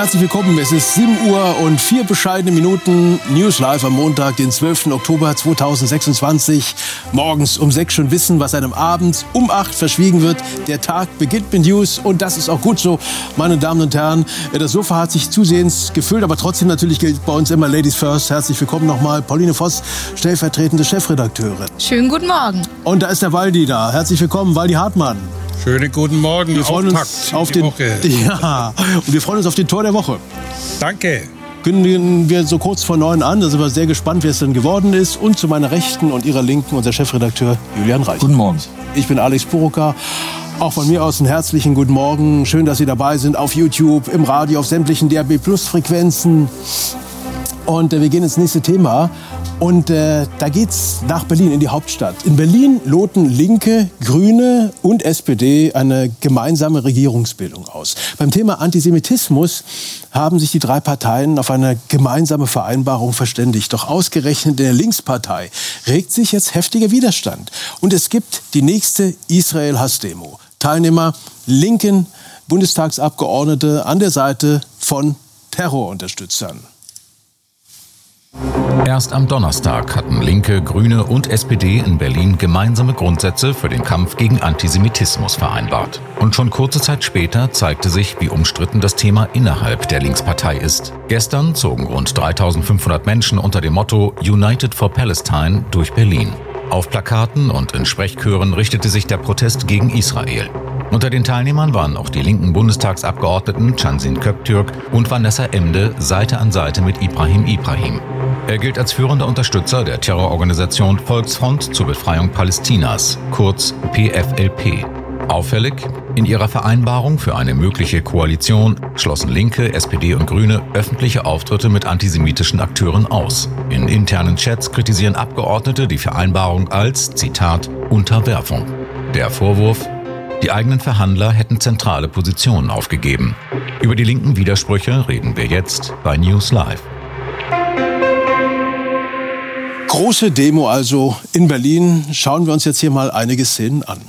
Herzlich willkommen, es ist 7 Uhr und 4 bescheidene Minuten. News Live am Montag, den 12. Oktober 2026. Morgens um 6 schon wissen, was einem abends um 8 verschwiegen wird. Der Tag beginnt mit News und das ist auch gut so, meine Damen und Herren. Das Sofa hat sich zusehends gefüllt, aber trotzdem natürlich gilt bei uns immer Ladies First. Herzlich willkommen nochmal, Pauline Voss, stellvertretende Chefredakteurin. Schönen guten Morgen. Und da ist der Waldi da. Herzlich willkommen, Waldi Hartmann. Schönen guten Morgen, wir freuen uns auf die Woche. Ja, und wir freuen uns auf den Tor der Woche. Danke. Kündigen wir so kurz vor 9 an, da sind wir sehr gespannt, wer es denn geworden ist. Und zu meiner Rechten und Ihrer Linken unser Chefredakteur Julian Reich. Guten Morgen. Ich bin Alex Purucker. Auch von mir aus einen herzlichen guten Morgen. Schön, dass Sie dabei sind auf YouTube, im Radio, auf sämtlichen DAB+-Frequenzen. Und wir gehen ins nächste Thema. Und da geht's nach Berlin, in die Hauptstadt. In Berlin loten Linke, Grüne und SPD eine gemeinsame Regierungsbildung aus. Beim Thema Antisemitismus haben sich die 3 Parteien auf eine gemeinsame Vereinbarung verständigt. Doch ausgerechnet in der Linkspartei regt sich jetzt heftiger Widerstand. Und es gibt die nächste Israel-Hass-Demo. Teilnehmer linken Bundestagsabgeordnete an der Seite von Terrorunterstützern. Erst am Donnerstag hatten Linke, Grüne und SPD in Berlin gemeinsame Grundsätze für den Kampf gegen Antisemitismus vereinbart. Und schon kurze Zeit später zeigte sich, wie umstritten das Thema innerhalb der Linkspartei ist. Gestern zogen rund 3.500 Menschen unter dem Motto United for Palestine durch Berlin. Auf Plakaten und in Sprechchören richtete sich der Protest gegen Israel. Unter den Teilnehmern waren auch die linken Bundestagsabgeordneten Cansin Köktürk und Vanessa Emde Seite an Seite mit Ibrahim Ibrahim. Er gilt als führender Unterstützer der Terrororganisation Volksfront zur Befreiung Palästinas, kurz PFLP. Auffällig, in ihrer Vereinbarung für eine mögliche Koalition schlossen Linke, SPD und Grüne öffentliche Auftritte mit antisemitischen Akteuren aus. In internen Chats kritisieren Abgeordnete die Vereinbarung als, Zitat, Unterwerfung. Der Vorwurf: Die eigenen Verhandler hätten zentrale Positionen aufgegeben. Über die linken Widersprüche reden wir jetzt bei News Live. Große Demo also in Berlin. Schauen wir uns jetzt hier mal einige Szenen an.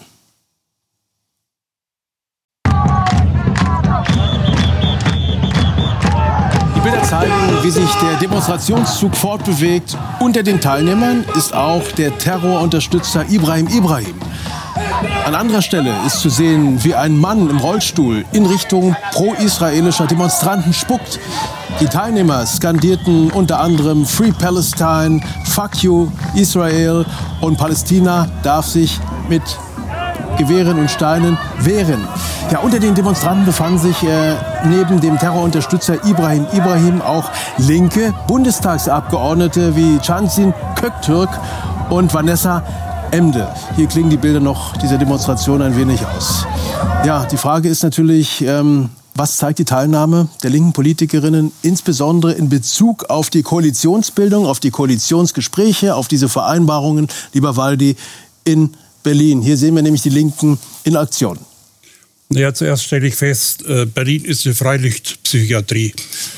Die Bilder zeigen, wie sich der Demonstrationszug fortbewegt. Unter den Teilnehmern ist auch der Terrorunterstützer Ibrahim Ibrahim. An anderer Stelle ist zu sehen, wie ein Mann im Rollstuhl in Richtung pro-israelischer Demonstranten spuckt. Die Teilnehmer skandierten unter anderem Free Palestine, Fuck you Israel und Palästina darf sich mit Gewehren und Steinen wehren. Ja, unter den Demonstranten befanden sich neben dem Terrorunterstützer Ibrahim Ibrahim auch linke Bundestagsabgeordnete wie Cansin Köktürk und Vanessa Emde. Hier klingen die Bilder noch dieser Demonstration ein wenig aus. Ja, die Frage ist natürlich, was zeigt die Teilnahme der linken Politikerinnen insbesondere in Bezug auf die Koalitionsbildung, auf die Koalitionsgespräche, auf diese Vereinbarungen, lieber Waldi, in Berlin? Hier sehen wir nämlich die Linken in Aktion. Naja, zuerst stelle ich fest, Berlin ist eine Freilichtpsychiatrie.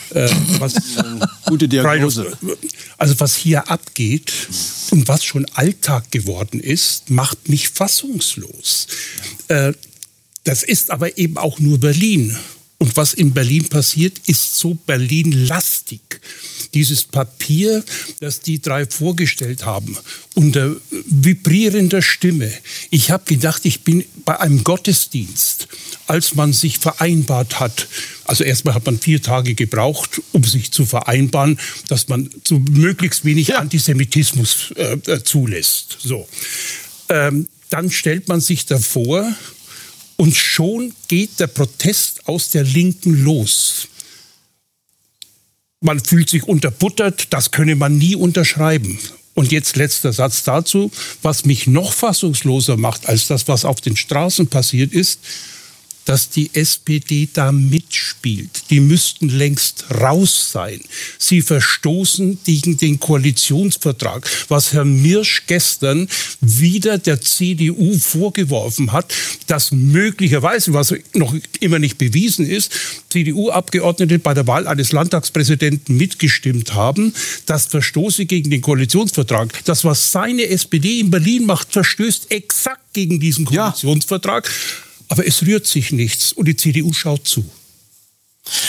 Gute Diagnose. Also was hier abgeht und was schon Alltag geworden ist, macht mich fassungslos. Das ist aber eben auch nur Berlin. Und was in Berlin passiert, ist so Berlin-lastig. Dieses Papier, das die 3 vorgestellt haben, unter vibrierender Stimme. Ich habe gedacht, ich bin bei einem Gottesdienst, als man sich vereinbart hat. Also erstmal hat man 4 Tage gebraucht, um sich zu vereinbaren, dass man so möglichst wenig Antisemitismus zulässt. So. Dann stellt man sich davor, und schon geht der Protest aus der Linken los. Man fühlt sich unterbuttert, das könne man nie unterschreiben. Und jetzt letzter Satz dazu, was mich noch fassungsloser macht als das, was auf den Straßen passiert ist, dass die SPD da mitspielt. Die müssten längst raus sein. Sie verstoßen gegen den Koalitionsvertrag, was Herr Mirsch gestern wieder der CDU vorgeworfen hat, dass möglicherweise, was noch immer nicht bewiesen ist, CDU-Abgeordnete bei der Wahl eines Landtagspräsidenten mitgestimmt haben. Das verstoße gegen den Koalitionsvertrag. Das, was seine SPD in Berlin macht, verstößt exakt gegen diesen Koalitionsvertrag. Aber es rührt sich nichts und die CDU schaut zu.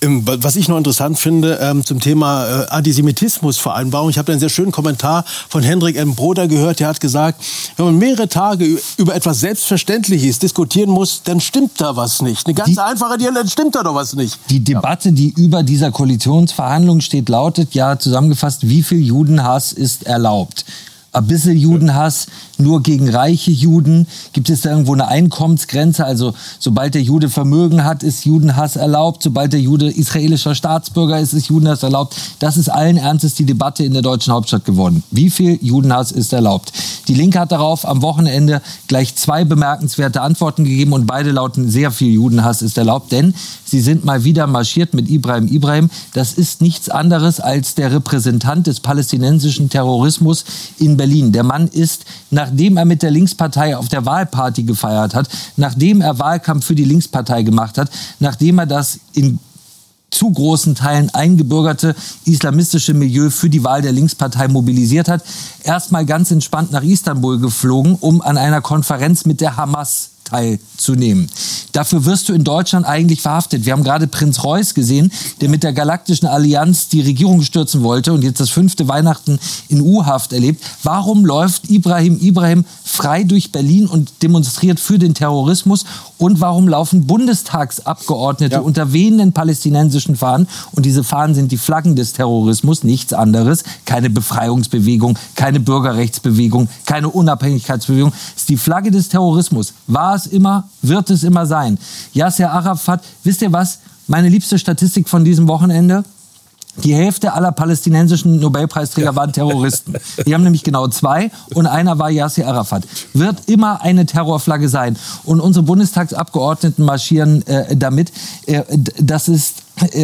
Was ich noch interessant finde zum Thema Antisemitismusvereinbarung, ich habe einen sehr schönen Kommentar von Hendrik M. Broder gehört, der hat gesagt, wenn man mehrere Tage über etwas Selbstverständliches diskutieren muss, dann stimmt da was nicht. Eine ganz einfache Dialog, dann stimmt da doch was nicht. Die Debatte, die über dieser Koalitionsverhandlung steht, lautet ja zusammengefasst, wie viel Judenhass ist erlaubt? Ein bisschen Judenhass, nur gegen reiche Juden. Gibt es da irgendwo eine Einkommensgrenze? Also sobald der Jude Vermögen hat, ist Judenhass erlaubt. Sobald der Jude israelischer Staatsbürger ist, ist Judenhass erlaubt. Das ist allen Ernstes die Debatte in der deutschen Hauptstadt geworden. Wie viel Judenhass ist erlaubt? Die Linke hat darauf am Wochenende gleich 2 bemerkenswerte Antworten gegeben und beide lauten, sehr viel Judenhass ist erlaubt, denn sie sind mal wieder marschiert mit Ibrahim Ibrahim. Das ist nichts anderes als der Repräsentant des palästinensischen Terrorismus in Berlin. Der Mann ist, nachdem er mit der Linkspartei auf der Wahlparty gefeiert hat, nachdem er Wahlkampf für die Linkspartei gemacht hat, nachdem er das in zu großen Teilen eingebürgerte islamistische Milieu für die Wahl der Linkspartei mobilisiert hat, erstmal ganz entspannt nach Istanbul geflogen, um an einer Konferenz mit der Hamas teilzunehmen. Dafür wirst du in Deutschland eigentlich verhaftet. Wir haben gerade Prinz Reuß gesehen, der mit der Galaktischen Allianz die Regierung stürzen wollte und jetzt das 5. Weihnachten in U-Haft erlebt. Warum läuft Ibrahim Ibrahim frei durch Berlin und demonstriert für den Terrorismus? Und warum laufen Bundestagsabgeordnete unter wehenden palästinensischen Fahnen? Und diese Fahnen sind die Flaggen des Terrorismus, nichts anderes. Keine Befreiungsbewegung, keine Bürgerrechtsbewegung, keine Unabhängigkeitsbewegung. Es ist die Flagge des Terrorismus. War es immer, wird es immer sein. Yasser Arafat, wisst ihr was? Meine liebste Statistik von diesem Wochenende? Die Hälfte aller palästinensischen Nobelpreisträger waren Terroristen. Die haben nämlich genau 2 und einer war Yasser Arafat. Wird immer eine Terrorflagge sein. Und unsere Bundestagsabgeordneten marschieren damit. Das ist...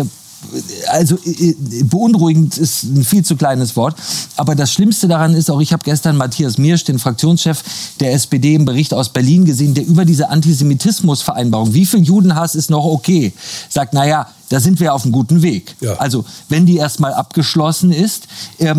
Also beunruhigend ist ein viel zu kleines Wort, aber das Schlimmste daran ist auch, ich habe gestern Matthias Miersch, den Fraktionschef der SPD, im Bericht aus Berlin gesehen, der über diese Antisemitismusvereinbarung, wie viel Judenhass ist noch okay, sagt, naja, da sind wir auf einem guten Weg. Ja. Also wenn die erstmal abgeschlossen ist,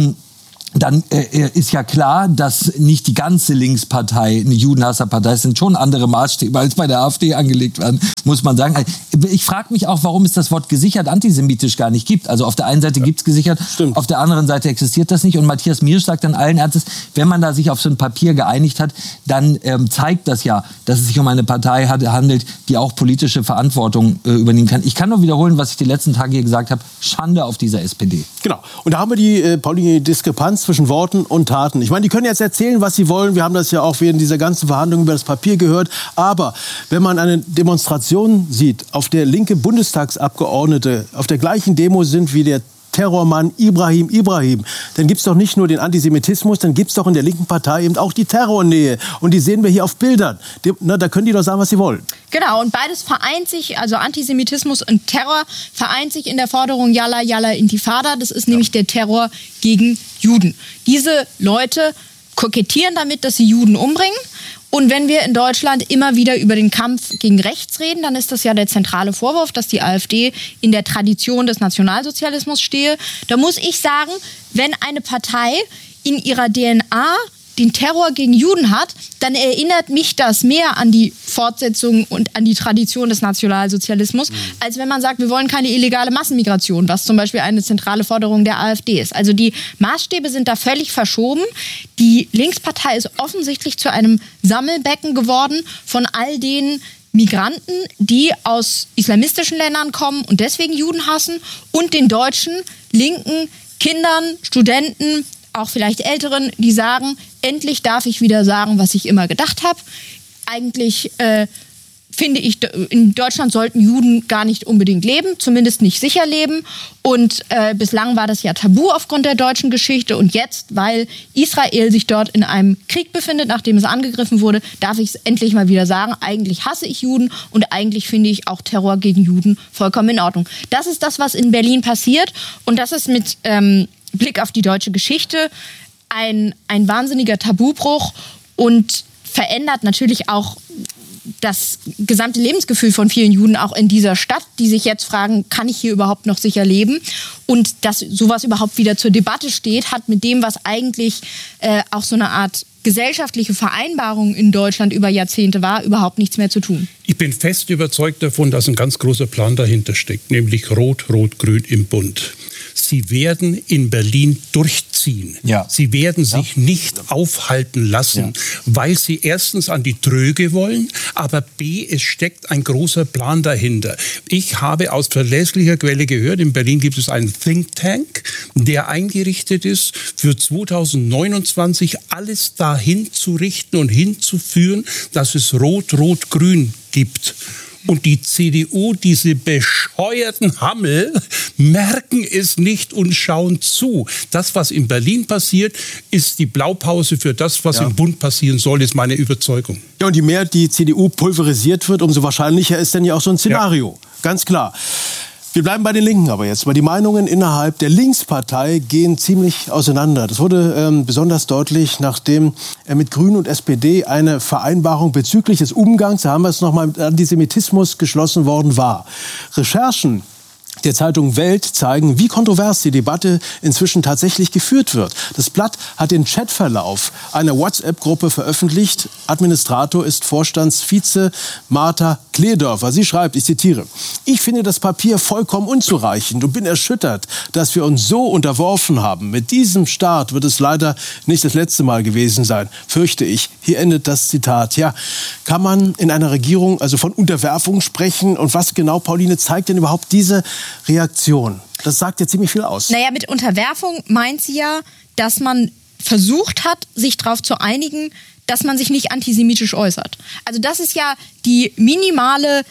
dann ist ja klar, dass nicht die ganze Linkspartei eine Judenhasserpartei ist. Es sind schon andere Maßstäbe als bei der AfD angelegt werden, muss man sagen. Ich frage mich auch, warum es das Wort gesichert antisemitisch gar nicht gibt. Also auf der einen Seite gibt es gesichert, stimmt. Auf der anderen Seite existiert das nicht. Und Matthias Miersch sagt dann allen Ernstes, wenn man da sich auf so ein Papier geeinigt hat, dann zeigt das ja, dass es sich um eine Partei handelt, die auch politische Verantwortung übernehmen kann. Ich kann nur wiederholen, was ich die letzten Tage hier gesagt habe. Schande auf dieser SPD. Genau. Und da haben wir die Pauline Diskrepanz zwischen Worten und Taten. Ich meine, die können jetzt erzählen, was sie wollen. Wir haben das ja auch während dieser ganzen Verhandlungen über das Papier gehört. Aber wenn man eine Demonstration sieht, auf der linke Bundestagsabgeordnete auf der gleichen Demo sind wie der Terrormann Ibrahim Ibrahim, dann gibt es doch nicht nur den Antisemitismus, dann gibt es doch in der linken Partei eben auch die Terrornähe. Und die sehen wir hier auf Bildern. Da können die doch sagen, was sie wollen. Genau, und beides vereint sich, also Antisemitismus und Terror, vereint sich in der Forderung Yalla, Yalla, Intifada. Das ist nämlich der Terror gegen Juden. Diese Leute kokettieren damit, dass sie Juden umbringen. Und wenn wir in Deutschland immer wieder über den Kampf gegen rechts reden, dann ist das ja der zentrale Vorwurf, dass die AfD in der Tradition des Nationalsozialismus stehe. Da muss ich sagen, wenn eine Partei in ihrer DNA den Terror gegen Juden hat, dann erinnert mich das mehr an die Fortsetzung und an die Tradition des Nationalsozialismus, als wenn man sagt, wir wollen keine illegale Massenmigration, was zum Beispiel eine zentrale Forderung der AfD ist. Also die Maßstäbe sind da völlig verschoben. Die Linkspartei ist offensichtlich zu einem Sammelbecken geworden von all den Migranten, die aus islamistischen Ländern kommen und deswegen Juden hassen, und den deutschen linken Kindern, Studenten, auch vielleicht Älteren, die sagen, endlich darf ich wieder sagen, was ich immer gedacht habe. Eigentlich finde ich, in Deutschland sollten Juden gar nicht unbedingt leben, zumindest nicht sicher leben. Und bislang war das ja tabu aufgrund der deutschen Geschichte. Und jetzt, weil Israel sich dort in einem Krieg befindet, nachdem es angegriffen wurde, darf ich es endlich mal wieder sagen, eigentlich hasse ich Juden und eigentlich finde ich auch Terror gegen Juden vollkommen in Ordnung. Das ist das, was in Berlin passiert. Und das ist mit Blick auf die deutsche Geschichte ein wahnsinniger Tabubruch und verändert natürlich auch das gesamte Lebensgefühl von vielen Juden auch in dieser Stadt, die sich jetzt fragen, kann ich hier überhaupt noch sicher leben? Und dass sowas überhaupt wieder zur Debatte steht, hat mit dem, was eigentlich auch so eine Art gesellschaftliche Vereinbarung in Deutschland über Jahrzehnte war, überhaupt nichts mehr zu tun. Ich bin fest überzeugt davon, dass ein ganz großer Plan dahinter steckt, nämlich Rot-Rot-Grün im Bund. Sie werden in Berlin durchziehen. Ja. Sie werden sich nicht aufhalten lassen, weil sie erstens an die Tröge wollen, aber B, es steckt ein großer Plan dahinter. Ich habe aus verlässlicher Quelle gehört, in Berlin gibt es einen Think Tank, der eingerichtet ist, für 2029 alles dahin zu richten und hinzuführen, dass es Rot-Rot-Grün gibt. Und die CDU, diese bescheuerten Hammel, merken es nicht und schauen zu. Das, was in Berlin passiert, ist die Blaupause für das, was im Bund passieren soll, ist meine Überzeugung. Ja, und je mehr die CDU pulverisiert wird, umso wahrscheinlicher ist dann ja auch so ein Szenario. Ja. Ganz klar. Wir bleiben bei den Linken aber jetzt, weil die Meinungen innerhalb der Linkspartei gehen ziemlich auseinander. Das wurde besonders deutlich, nachdem mit Grünen und SPD eine Vereinbarung bezüglich des Umgangs, da haben wir es nochmal, mit Antisemitismus geschlossen worden war. Recherchen der Zeitung Welt zeigen, wie kontrovers die Debatte inzwischen tatsächlich geführt wird. Das Blatt hat den Chatverlauf einer WhatsApp-Gruppe veröffentlicht. Administrator ist Vorstandsvize Martha Kledorfer. Sie schreibt, ich zitiere, ich finde das Papier vollkommen unzureichend und bin erschüttert, dass wir uns so unterworfen haben. Mit diesem Start wird es leider nicht das letzte Mal gewesen sein, fürchte ich. Hier endet das Zitat. Ja, kann man in einer Regierung also von Unterwerfung sprechen? Und was genau, Pauline, zeigt denn überhaupt diese Reaktion? Das sagt ja ziemlich viel aus. Naja, mit Unterwerfung meint sie ja, dass man versucht hat, sich darauf zu einigen, dass man sich nicht antisemitisch äußert. Also das ist ja der minimale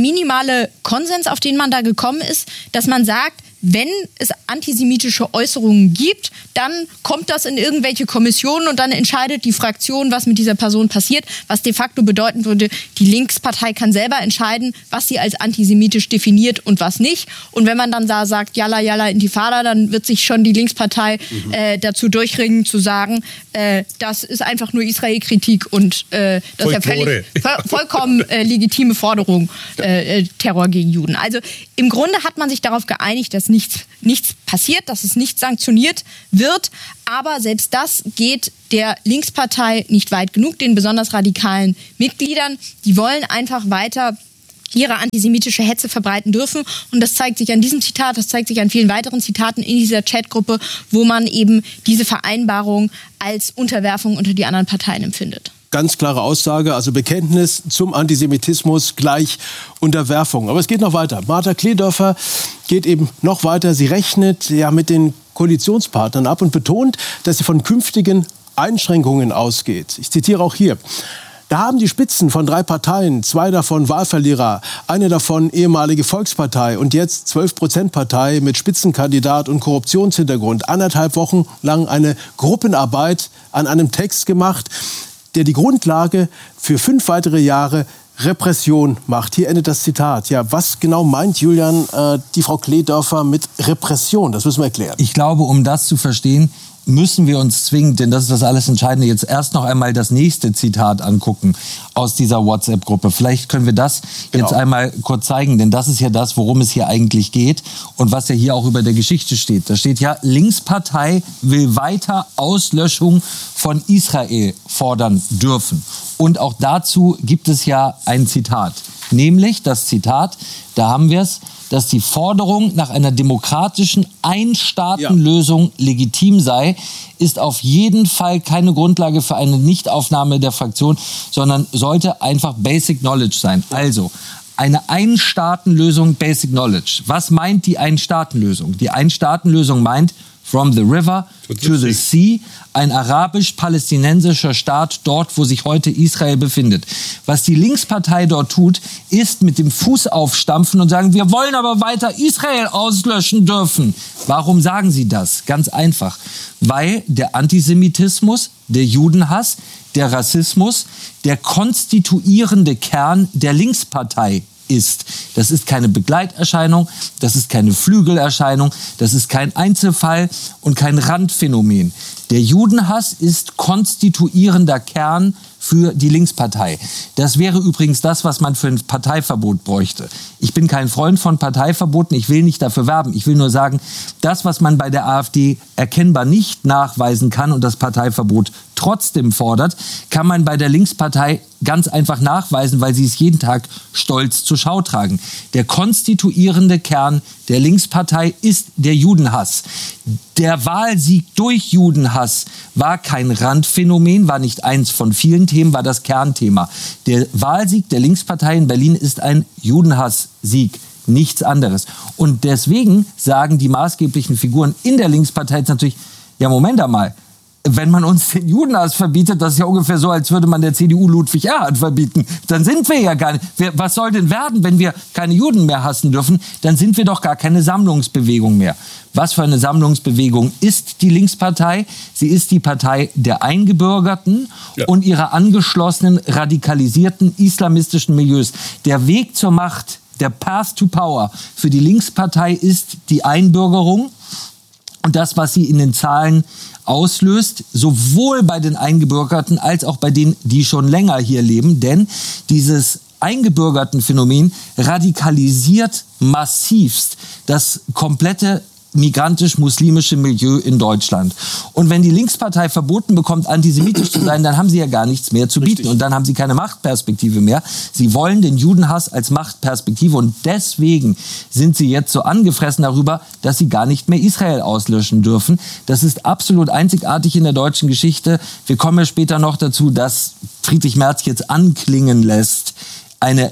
Konsens, auf den man da gekommen ist, dass man sagt, wenn es antisemitische Äußerungen gibt, dann kommt das in irgendwelche Kommissionen und dann entscheidet die Fraktion, was mit dieser Person passiert, was de facto bedeuten würde, die Linkspartei kann selber entscheiden, was sie als antisemitisch definiert und was nicht. Und wenn man dann da sagt, Yalla, Yalla, Intifada, dann wird sich schon die Linkspartei dazu durchringen, zu sagen, das ist einfach nur Israel-Kritik und das ist ja vollkommen legitime Forderung, Terror gegen Juden. Also im Grunde hat man sich darauf geeinigt, dass nichts passiert, dass es nicht sanktioniert wird. Aber selbst das geht der Linkspartei nicht weit genug, den besonders radikalen Mitgliedern. Die wollen einfach weiter ihre antisemitische Hetze verbreiten dürfen. Und das zeigt sich an diesem Zitat, das zeigt sich an vielen weiteren Zitaten in dieser Chatgruppe, wo man eben diese Vereinbarung als Unterwerfung unter die anderen Parteien empfindet. Ganz klare Aussage, also Bekenntnis zum Antisemitismus gleich Unterwerfung. Aber es geht noch weiter. Martha Kledorfer geht eben noch weiter. Sie rechnet ja mit den Koalitionspartnern ab und betont, dass sie von künftigen Einschränkungen ausgeht. Ich zitiere auch hier. Da haben die Spitzen von 3 Parteien, 2 davon Wahlverlierer, eine davon ehemalige Volkspartei und jetzt 12%-Partei mit Spitzenkandidat und Korruptionshintergrund 1,5 Wochen lang eine Gruppenarbeit an einem Text gemacht, der die Grundlage für 5 weitere Jahre Repression macht. Hier endet das Zitat. Ja, was genau meint, Julian, die Frau Kledorfer mit Repression? Das müssen wir erklären. Ich glaube, um das zu verstehen, müssen wir uns zwingend, denn das ist das alles Entscheidende, jetzt erst noch einmal das nächste Zitat angucken aus dieser WhatsApp-Gruppe. Vielleicht können wir das jetzt einmal kurz zeigen, denn das ist ja das, worum es hier eigentlich geht und was ja hier auch über der Geschichte steht. Da steht ja, Linkspartei will weiter Auslöschung von Israel fordern dürfen. Und auch dazu gibt es ja ein Zitat, nämlich das Zitat, da haben wir es, dass die Forderung nach einer demokratischen Ein-Staaten-Lösung legitim sei, ist auf jeden Fall keine Grundlage für eine Nichtaufnahme der Fraktion, sondern sollte einfach Basic Knowledge sein. Also eine Ein-Staaten-Lösung, Basic Knowledge. Was meint die Ein-Staaten-Lösung? Die Ein-Staaten-Lösung meint from the river to the sea, ein arabisch-palästinensischer Staat dort, wo sich heute Israel befindet. Was die Linkspartei dort tut, ist mit dem Fuß aufstampfen und sagen, wir wollen aber weiter Israel auslöschen dürfen. Warum sagen sie das? Ganz einfach. Weil der Antisemitismus, der Judenhass, der Rassismus der konstituierende Kern der Linkspartei ist. Das ist keine Begleiterscheinung, das ist keine Flügelerscheinung, das ist kein Einzelfall und kein Randphänomen. Der Judenhass ist konstituierender Kern für die Linkspartei. Das wäre übrigens das, was man für ein Parteiverbot bräuchte. Ich bin kein Freund von Parteiverboten, ich will nicht dafür werben. Ich will nur sagen, das, was man bei der AfD erkennbar nicht nachweisen kann und das Parteiverbot trotzdem fordert, kann man bei der Linkspartei ganz einfach nachweisen, weil sie es jeden Tag stolz zur Schau tragen. Der konstituierende Kern der Linkspartei ist der Judenhass. Der Wahlsieg durch Judenhass war kein Randphänomen, war nicht eins von vielen Themen, war das Kernthema. Der Wahlsieg der Linkspartei in Berlin ist ein Judenhass-Sieg. Nichts anderes. Und deswegen sagen die maßgeblichen Figuren in der Linkspartei jetzt natürlich, ja, Moment einmal, wenn man uns den Judenhass verbietet, das ist ja ungefähr so, als würde man der CDU Ludwig Erhard verbieten. Dann sind wir ja gar nicht. Was soll denn werden, wenn wir keine Juden mehr hassen dürfen? Dann sind wir doch gar keine Sammlungsbewegung mehr. Was für eine Sammlungsbewegung ist die Linkspartei? Sie ist die Partei der Eingebürgerten und ihrer angeschlossenen, radikalisierten islamistischen Milieus. Der Weg zur Macht, der Path to Power für die Linkspartei ist die Einbürgerung. Und das, was sie in den Zahlen auslöst, sowohl bei den Eingebürgerten als auch bei denen, die schon länger hier leben. Denn dieses Eingebürgerten-Phänomen radikalisiert massivst das komplette migrantisch-muslimische Milieu in Deutschland. Und wenn die Linkspartei verboten bekommt, antisemitisch zu sein, dann haben sie ja gar nichts mehr zu bieten. Und dann haben sie keine Machtperspektive mehr. Sie wollen den Judenhass als Machtperspektive. Und deswegen sind sie jetzt so angefressen darüber, dass sie gar nicht mehr Israel auslöschen dürfen. Das ist absolut einzigartig in der deutschen Geschichte. Wir kommen ja später noch dazu, dass Friedrich Merz jetzt anklingen lässt, eine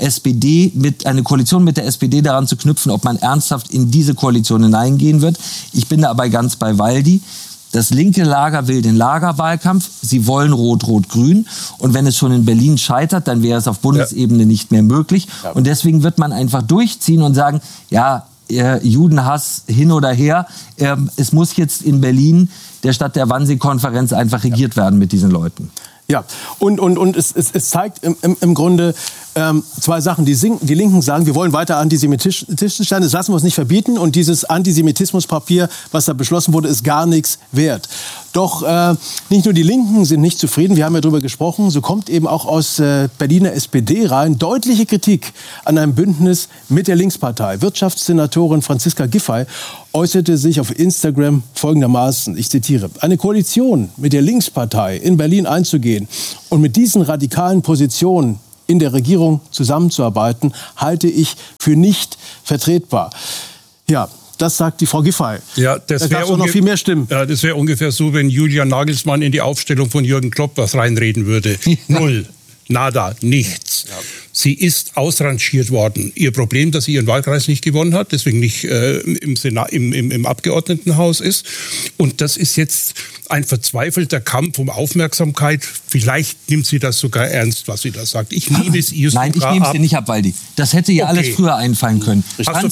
Koalition mit der SPD daran zu knüpfen, ob man ernsthaft in diese Koalition hineingehen wird. Ich bin da aber ganz bei Waldi. Das linke Lager will den Lagerwahlkampf. Sie wollen Rot-Rot-Grün. Und wenn es schon in Berlin scheitert, dann wäre es auf Bundesebene nicht mehr möglich. Ja. Und deswegen wird man einfach durchziehen und sagen, ja, Judenhass hin oder her. Es muss jetzt in Berlin, der Stadt der Wannsee-Konferenz, einfach regiert werden mit diesen Leuten. Ja, und es zeigt im Grunde zwei Sachen. Die Linken sagen, wir wollen weiter antisemitisch sein, das lassen wir uns nicht verbieten. Und dieses Antisemitismuspapier, was da beschlossen wurde, ist gar nichts wert. Doch nicht nur die Linken sind nicht zufrieden, wir haben ja darüber gesprochen, so kommt eben auch aus Berliner SPD rein deutliche Kritik an einem Bündnis mit der Linkspartei. Wirtschaftssenatorin Franziska Giffey äußerte sich auf Instagram folgendermaßen, ich zitiere, eine Koalition mit der Linkspartei in Berlin einzugehen und mit diesen radikalen Positionen in der Regierung zusammenzuarbeiten, halte ich für nicht vertretbar. Ja, das sagt die Frau Giffey. Ja, das wäre noch viel mehr Stimmen. Ja, das wäre ungefähr so, wenn Julian Nagelsmann in die Aufstellung von Jürgen Klopp was reinreden würde. Null. Nada, nichts. Ja. Sie ist ausrangiert worden. Ihr Problem, dass sie ihren Wahlkreis nicht gewonnen hat, deswegen nicht im Senat, im Abgeordnetenhaus ist. Und das ist jetzt ein verzweifelter Kampf um Aufmerksamkeit. Vielleicht nimmt sie das sogar ernst, was sie da sagt. Ich nehme es ihr sogar ab. Nein, ich nehme es dir nicht ab, Waldi. Das hätte ja alles früher einfallen können.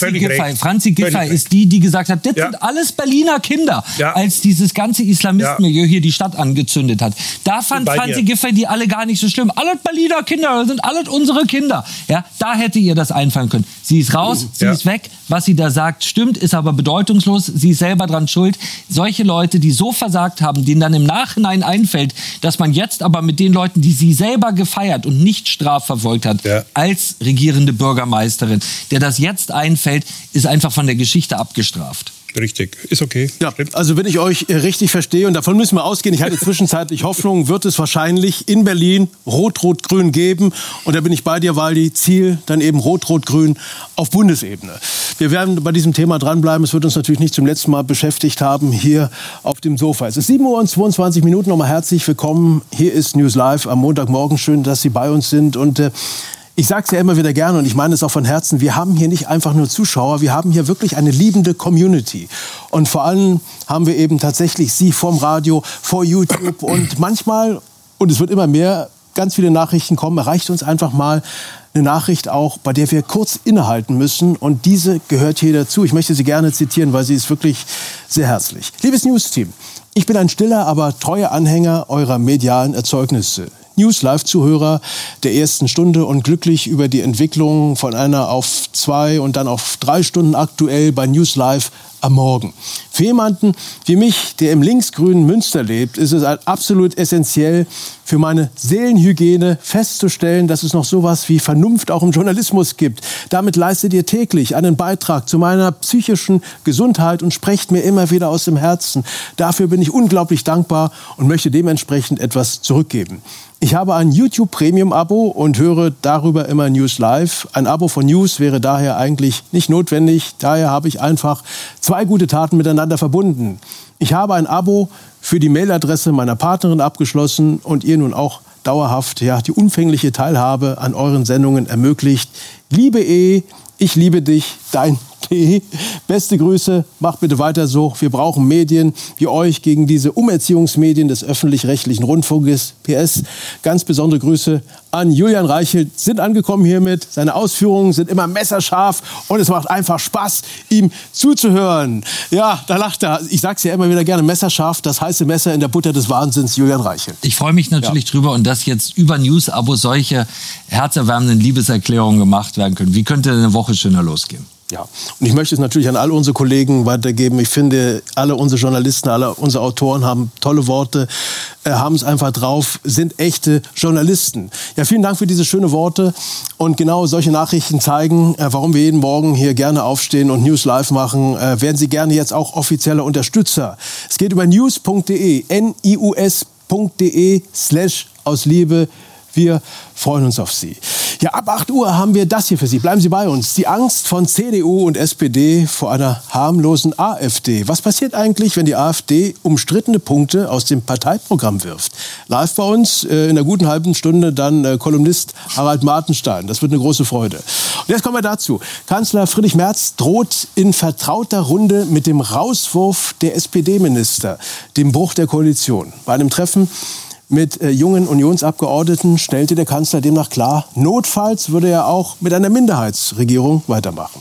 Franzi Giffey ist die gesagt hat, das sind alles Berliner Kinder, als dieses ganze Islamistenmilieu hier die Stadt angezündet hat. Da fand Franzi Giffey die alle gar nicht so schlimm. Alle Berliner Kinder, das sind alle unsere Kinder. Ja, da hätte ihr das einfallen können. Sie ist raus, sie ist weg. Was sie da sagt, stimmt, ist aber bedeutungslos. Sie ist selber dran schuld. Solche Leute, die so versagt haben, denen dann im Nachhinein einfällt, dass man jetzt aber mit den Leuten, die sie selber gefeiert und nicht strafverfolgt hat, als regierende Bürgermeisterin, der das jetzt einfällt, ist einfach von der Geschichte abgestraft. Richtig, ist okay. Ja, also wenn ich euch richtig verstehe, und davon müssen wir ausgehen, ich hatte zwischenzeitlich Hoffnung, wird es wahrscheinlich in Berlin Rot-Rot-Grün geben. Und da bin ich bei dir, Waldi, Ziel dann eben Rot-Rot-Grün auf Bundesebene. Wir werden bei diesem Thema dranbleiben. Es wird uns natürlich nicht zum letzten Mal beschäftigt haben hier auf dem Sofa. Es ist 7:22 Uhr. Nochmal herzlich willkommen. Hier ist News Live am Montagmorgen. Schön, dass Sie bei uns sind. Und ich sage es ja immer wieder gerne und ich meine es auch von Herzen, wir haben hier nicht einfach nur Zuschauer, wir haben hier wirklich eine liebende Community. Und vor allem haben wir eben tatsächlich Sie vorm Radio, vor YouTube und manchmal, und es wird immer mehr, ganz viele Nachrichten kommen, erreicht uns einfach mal eine Nachricht auch, bei der wir kurz innehalten müssen. Und diese gehört hier dazu. Ich möchte sie gerne zitieren, weil sie ist wirklich sehr herzlich. Liebes News-Team, ich bin ein stiller, aber treuer Anhänger eurer medialen Erzeugnisse. News Live-Zuhörer der ersten Stunde und glücklich über die Entwicklung von einer auf 2 und dann auf 3 Stunden aktuell bei News Live am Morgen. Für jemanden wie mich, der im linksgrünen Münster lebt, ist es absolut essentiell für meine Seelenhygiene festzustellen, dass es noch sowas wie Vernunft auch im Journalismus gibt. Damit leistet ihr täglich einen Beitrag zu meiner psychischen Gesundheit und sprecht mir immer wieder aus dem Herzen. Dafür bin ich unglaublich dankbar und möchte dementsprechend etwas zurückgeben. Ich habe ein YouTube-Premium-Abo und höre darüber immer News Live. Ein Abo von News wäre daher eigentlich nicht notwendig. Daher habe ich einfach 2 gute Taten miteinander verbunden. Ich habe ein Abo für die Mailadresse meiner Partnerin abgeschlossen und ihr nun auch dauerhaft die umfängliche Teilhabe an euren Sendungen ermöglicht. Liebe E, ich liebe dich, dein P. Beste Grüße, macht bitte weiter so. Wir brauchen Medien wie euch gegen diese Umerziehungsmedien des öffentlich-rechtlichen Rundfunkes. PS, ganz besondere Grüße an Julian Reichelt. Sind angekommen hiermit. Seine Ausführungen sind immer messerscharf und es macht einfach Spaß, ihm zuzuhören. Ja, da lacht er. Ich sag's ja immer wieder gerne, messerscharf, das heiße Messer in der Butter des Wahnsinns, Julian Reichelt. Ich freue mich natürlich drüber und dass jetzt über News-Abo solche herzerwärmenden Liebeserklärungen gemacht werden können. Wie könnte eine Woche schöner losgehen? Ja, und ich möchte es natürlich an all unsere Kollegen weitergeben. Ich finde, alle unsere Journalisten, alle unsere Autoren haben tolle Worte, haben es einfach drauf, sind echte Journalisten. Ja, vielen Dank für diese schönen Worte. Und genau solche Nachrichten zeigen, warum wir jeden Morgen hier gerne aufstehen und News Live machen. Werden Sie gerne jetzt auch offizieller Unterstützer. Es geht über news.de, nius.de/aus Liebe. Wir freuen uns auf Sie. Ja, ab 8 Uhr haben wir das hier für Sie. Bleiben Sie bei uns. Die Angst von CDU und SPD vor einer harmlosen AfD. Was passiert eigentlich, wenn die AfD umstrittene Punkte aus dem Parteiprogramm wirft? Live bei uns in einer guten halben Stunde dann Kolumnist Harald Martenstein. Das wird eine große Freude. Und jetzt kommen wir dazu. Kanzler Friedrich Merz droht in vertrauter Runde mit dem Rauswurf der SPD-Minister, dem Bruch der Koalition. Bei einem Treffen mit jungen Unionsabgeordneten stellte der Kanzler demnach klar, notfalls würde er auch mit einer Minderheitsregierung weitermachen.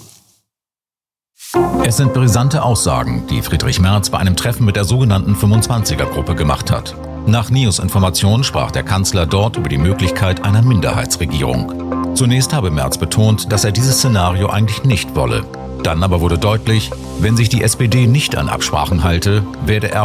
Es sind brisante Aussagen, die Friedrich Merz bei einem Treffen mit der sogenannten 25er-Gruppe gemacht hat. Nach News-Informationen sprach der Kanzler dort über die Möglichkeit einer Minderheitsregierung. Zunächst habe Merz betont, dass er dieses Szenario eigentlich nicht wolle. Dann aber wurde deutlich, wenn sich die SPD nicht an Absprachen halte, werde er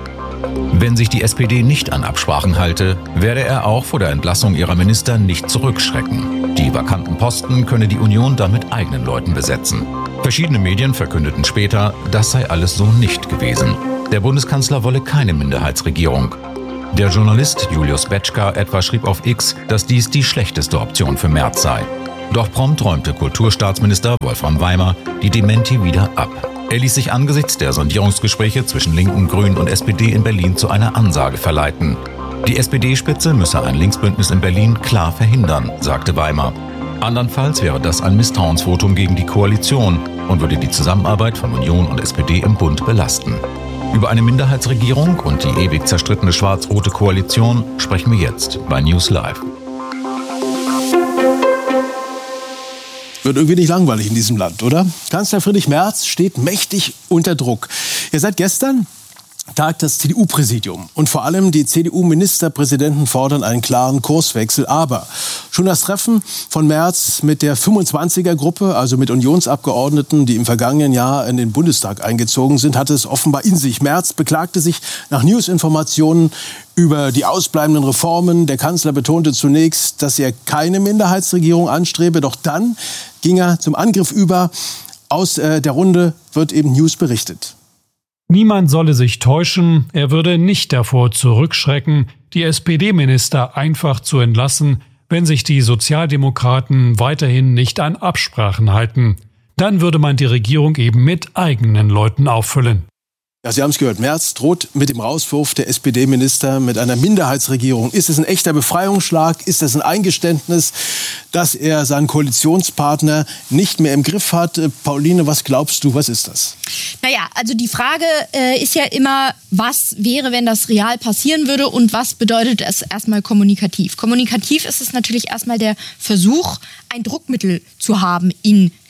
auch vor der Entlassung ihrer Minister nicht zurückschrecken. Die vakanten Posten könne die Union dann mit eigenen Leuten besetzen. Verschiedene Medien verkündeten später, das sei alles so nicht gewesen. Der Bundeskanzler wolle keine Minderheitsregierung. Der Journalist Julius Betschka etwa schrieb auf X, dass dies die schlechteste Option für Merz sei. Doch prompt räumte Kulturstaatsminister Wolfram Weimer die Dementi wieder ab. Er ließ sich angesichts der Sondierungsgespräche zwischen Linken, Grünen und SPD in Berlin zu einer Ansage verleiten. Die SPD-Spitze müsse ein Linksbündnis in Berlin klar verhindern, sagte Weimer. Andernfalls wäre das ein Misstrauensvotum gegen die Koalition und würde die Zusammenarbeit von Union und SPD im Bund belasten. Über eine Minderheitsregierung und die ewig zerstrittene schwarz-rote Koalition sprechen wir jetzt bei News Live. Wird irgendwie nicht langweilig in diesem Land, oder? Kanzler Friedrich Merz steht mächtig unter Druck. Ja, seit gestern tagt das CDU-Präsidium und vor allem die CDU-Ministerpräsidenten fordern einen klaren Kurswechsel. Aber schon das Treffen von Merz mit der 25er-Gruppe, also mit Unionsabgeordneten, die im vergangenen Jahr in den Bundestag eingezogen sind, hatte es offenbar in sich. Merz beklagte sich nach News-Informationen über die ausbleibenden Reformen. Der Kanzler betonte zunächst, dass er keine Minderheitsregierung anstrebe. Doch dann ging er zum Angriff über. Aus der Runde wird eben News berichtet. Niemand solle sich täuschen, er würde nicht davor zurückschrecken, die SPD-Minister einfach zu entlassen, wenn sich die Sozialdemokraten weiterhin nicht an Absprachen halten. Dann würde man die Regierung eben mit eigenen Leuten auffüllen. Ja, Sie haben es gehört, Merz droht mit dem Rauswurf der SPD-Minister mit einer Minderheitsregierung. Ist es ein echter Befreiungsschlag? Ist das ein Eingeständnis, dass er seinen Koalitionspartner nicht mehr im Griff hat? Pauline, was glaubst du, was ist das? Naja, also die Frage ist ja immer, was wäre, wenn das real passieren würde und was bedeutet es erstmal kommunikativ? Kommunikativ ist es natürlich erstmal der Versuch, ein Druckmittel zu haben in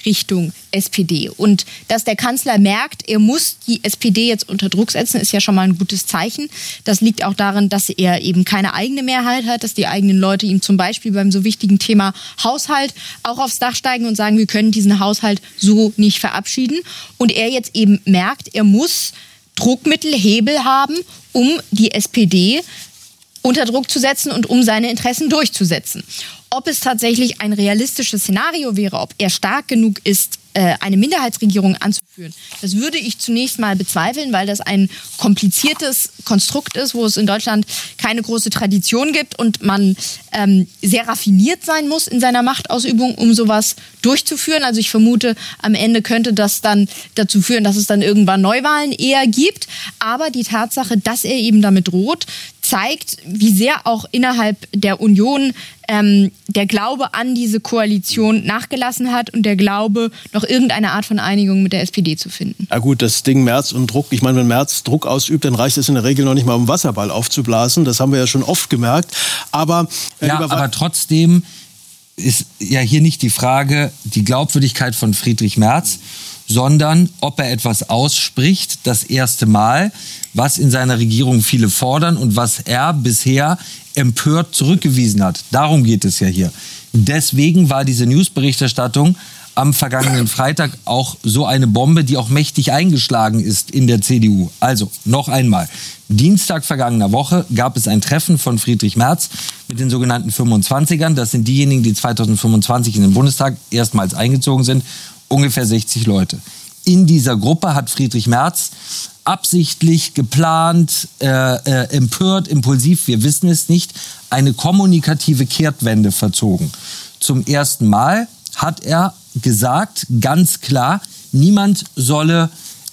Richtung SPD. Und dass der Kanzler merkt, er muss die SPD jetzt unter Druck setzen, ist ja schon mal ein gutes Zeichen. Das liegt auch daran, dass er eben keine eigene Mehrheit hat, dass die eigenen Leute ihm zum Beispiel beim so wichtigen Thema Haushalt auch aufs Dach steigen und sagen, wir können diesen Haushalt so nicht verabschieden. Und er jetzt eben merkt, er muss Druckmittel, Hebel haben, um die SPD unter Druck zu setzen und um seine Interessen durchzusetzen. Ob es tatsächlich ein realistisches Szenario wäre, ob er stark genug ist, eine Minderheitsregierung anzuführen, das würde ich zunächst mal bezweifeln, weil das ein kompliziertes Konstrukt ist, wo es in Deutschland keine große Tradition gibt und man sehr raffiniert sein muss in seiner Machtausübung, um sowas durchzuführen. Also ich vermute, am Ende könnte das dann dazu führen, dass es dann irgendwann Neuwahlen eher gibt. Aber die Tatsache, dass er eben damit droht, zeigt, wie sehr auch innerhalb der Union der Glaube an diese Koalition nachgelassen hat und der Glaube, noch irgendeine Art von Einigung mit der SPD zu finden. Ja gut, das Ding Merz und Druck. Ich meine, wenn Merz Druck ausübt, dann reicht es in der Regel noch nicht mal, um Wasserball aufzublasen. Das haben wir ja schon oft gemerkt. Aber trotzdem ist ja hier nicht die Frage, die Glaubwürdigkeit von Friedrich Merz, sondern ob er etwas ausspricht, das erste Mal, was in seiner Regierung viele fordern und was er bisher empört zurückgewiesen hat. Darum geht es ja hier. Deswegen war diese Newsberichterstattung am vergangenen Freitag auch so eine Bombe, die auch mächtig eingeschlagen ist in der CDU. Also, noch einmal. Dienstag vergangener Woche gab es ein Treffen von Friedrich Merz mit den sogenannten 25ern. Das sind diejenigen, die 2025 in den Bundestag erstmals eingezogen sind. Ungefähr 60 Leute. In dieser Gruppe hat Friedrich Merz absichtlich, geplant, empört, impulsiv, wir wissen es nicht, eine kommunikative Kehrtwende verzogen. Zum ersten Mal hat er gesagt, ganz klar, niemand solle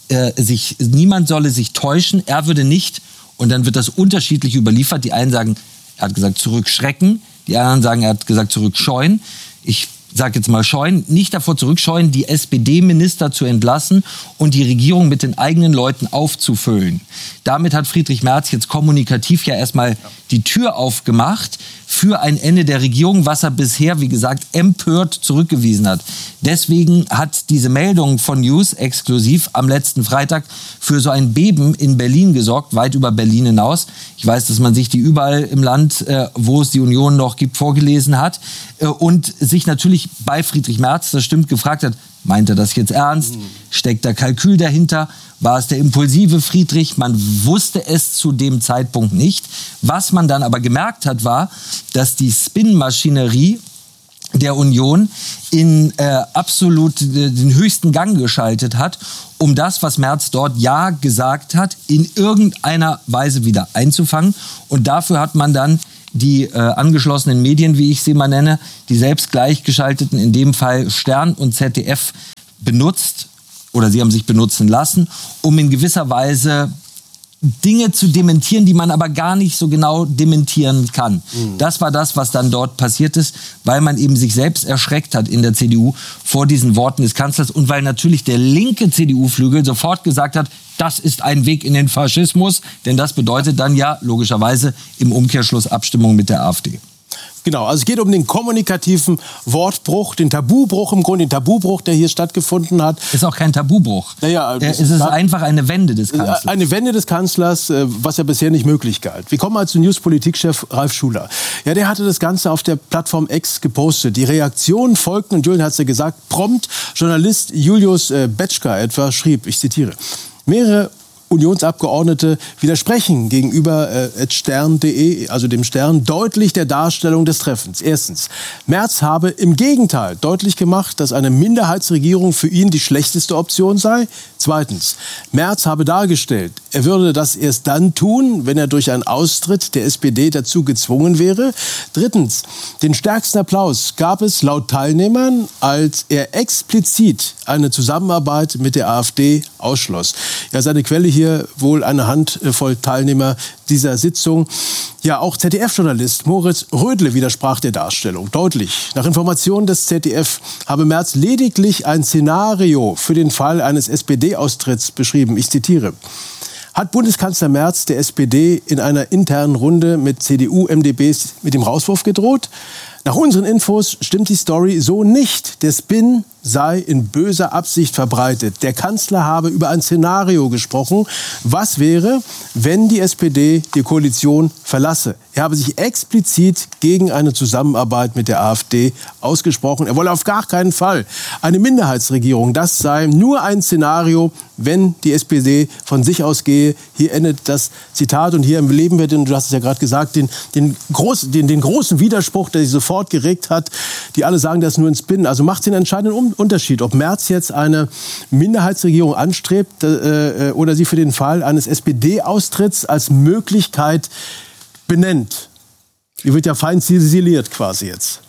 sich täuschen, er würde nicht, und dann wird das unterschiedlich überliefert, die einen sagen, er hat gesagt zurückschrecken, die anderen sagen, er hat gesagt zurückscheuen. Ich sage jetzt mal scheuen, nicht davor zurückscheuen, die SPD-Minister zu entlassen und die Regierung mit den eigenen Leuten aufzufüllen. Damit hat Friedrich Merz jetzt kommunikativ ja erstmal die Tür aufgemacht für ein Ende der Regierung, was er bisher, wie gesagt, empört zurückgewiesen hat. Deswegen hat diese Meldung von News exklusiv am letzten Freitag für so ein Beben in Berlin gesorgt, weit über Berlin hinaus. Ich weiß, dass man sich die überall im Land, wo es die Union noch gibt, vorgelesen hat und sich natürlich bei Friedrich Merz, das stimmt, gefragt hat, meint er das jetzt ernst? Steckt da Kalkül dahinter? War es der impulsive Friedrich? Man wusste es zu dem Zeitpunkt nicht. Was man dann aber gemerkt hat, war, dass die Spin-Maschinerie der Union in absolut den höchsten Gang geschaltet hat, um das, was Merz dort ja gesagt hat, in irgendeiner Weise wieder einzufangen. Und dafür hat man dann die angeschlossenen Medien, wie ich sie mal nenne, die selbst gleichgeschalteten, in dem Fall Stern und ZDF, benutzt, oder sie haben sich benutzen lassen, um in gewisser Weise Dinge zu dementieren, die man aber gar nicht so genau dementieren kann. Das war das, was dann dort passiert ist, weil man eben sich selbst erschreckt hat in der CDU vor diesen Worten des Kanzlers und weil natürlich der linke CDU-Flügel sofort gesagt hat, das ist ein Weg in den Faschismus, denn das bedeutet dann ja logischerweise im Umkehrschluss Abstimmung mit der AfD. Genau, also es geht um den kommunikativen Wortbruch, den Tabubruch im Grunde, den Tabubruch, der hier stattgefunden hat. Ist auch kein Tabubruch. Naja, es ist einfach eine Wende des Kanzlers. Eine Wende des Kanzlers, was ja bisher nicht möglich galt. Wir kommen mal zu News-Politikchef Ralf Schuler. Ja, der hatte das Ganze auf der Plattform X gepostet. Die Reaktionen folgten, und Julian hat es ja gesagt, prompt. Journalist Julius Betschka etwa schrieb, ich zitiere, mehrere Unionsabgeordnete widersprechen gegenüber stern.de, also dem Stern, deutlich der Darstellung des Treffens. Erstens, Merz habe im Gegenteil deutlich gemacht, dass eine Minderheitsregierung für ihn die schlechteste Option sei. Zweitens, Merz habe dargestellt, er würde das erst dann tun, wenn er durch einen Austritt der SPD dazu gezwungen wäre. Drittens, den stärksten Applaus gab es laut Teilnehmern, als er explizit eine Zusammenarbeit mit der AfD ausschloss. Ja, seine Quelle hier wohl eine Handvoll Teilnehmer dieser Sitzung. Ja, auch ZDF-Journalist Moritz Rödle widersprach der Darstellung deutlich. Nach Informationen des ZDF habe Merz lediglich ein Szenario für den Fall eines SPD-Austritts beschrieben. Ich zitiere. Hat Bundeskanzler Merz der SPD in einer internen Runde mit CDU-MdBs mit dem Rauswurf gedroht? Nach unseren Infos stimmt die Story so nicht. Der Spin sei in böser Absicht verbreitet. Der Kanzler habe über ein Szenario gesprochen. Was wäre, wenn die SPD die Koalition verlasse? Er habe sich explizit gegen eine Zusammenarbeit mit der AfD ausgesprochen. Er wolle auf gar keinen Fall eine Minderheitsregierung. Das sei nur ein Szenario, wenn die SPD von sich aus gehe. Hier endet das Zitat und hier erleben wir, du hast es ja gerade gesagt, den großen Widerspruch, der sich sofort geregt hat. Die alle sagen, das ist nur ein Spin. Also macht es den entscheidenden Unterschied, ob Merz jetzt eine Minderheitsregierung anstrebt oder sie für den Fall eines SPD-Austritts als Möglichkeit benennt. Die wird ja fein ziseliert quasi jetzt.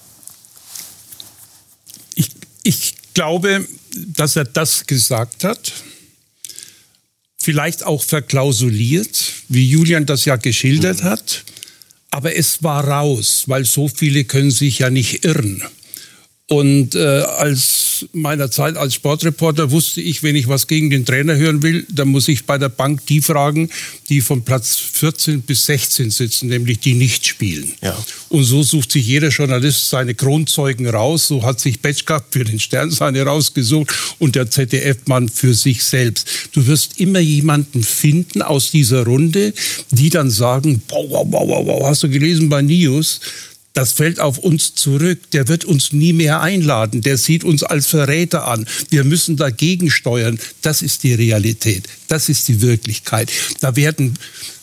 Ich glaube, dass er das gesagt hat, vielleicht auch verklausuliert, wie Julian das ja geschildert hat, aber es war raus, weil so viele können sich ja nicht irren. Und als meiner Zeit als Sportreporter wusste ich, wenn ich was gegen den Trainer hören will, dann muss ich bei der Bank die fragen, die von Platz 14 bis 16 sitzen, nämlich die nicht spielen. Ja. Und so sucht sich jeder Journalist seine Kronzeugen raus. So hat sich Petschka für den Stern seine rausgesucht und der ZDF-Mann für sich selbst. Du wirst immer jemanden finden aus dieser Runde, die dann sagen, wow, hast du gelesen bei News? Das fällt auf uns zurück. Der wird uns nie mehr einladen. Der sieht uns als Verräter an. Wir müssen dagegen steuern. Das ist die Realität. Das ist die Wirklichkeit. Da werden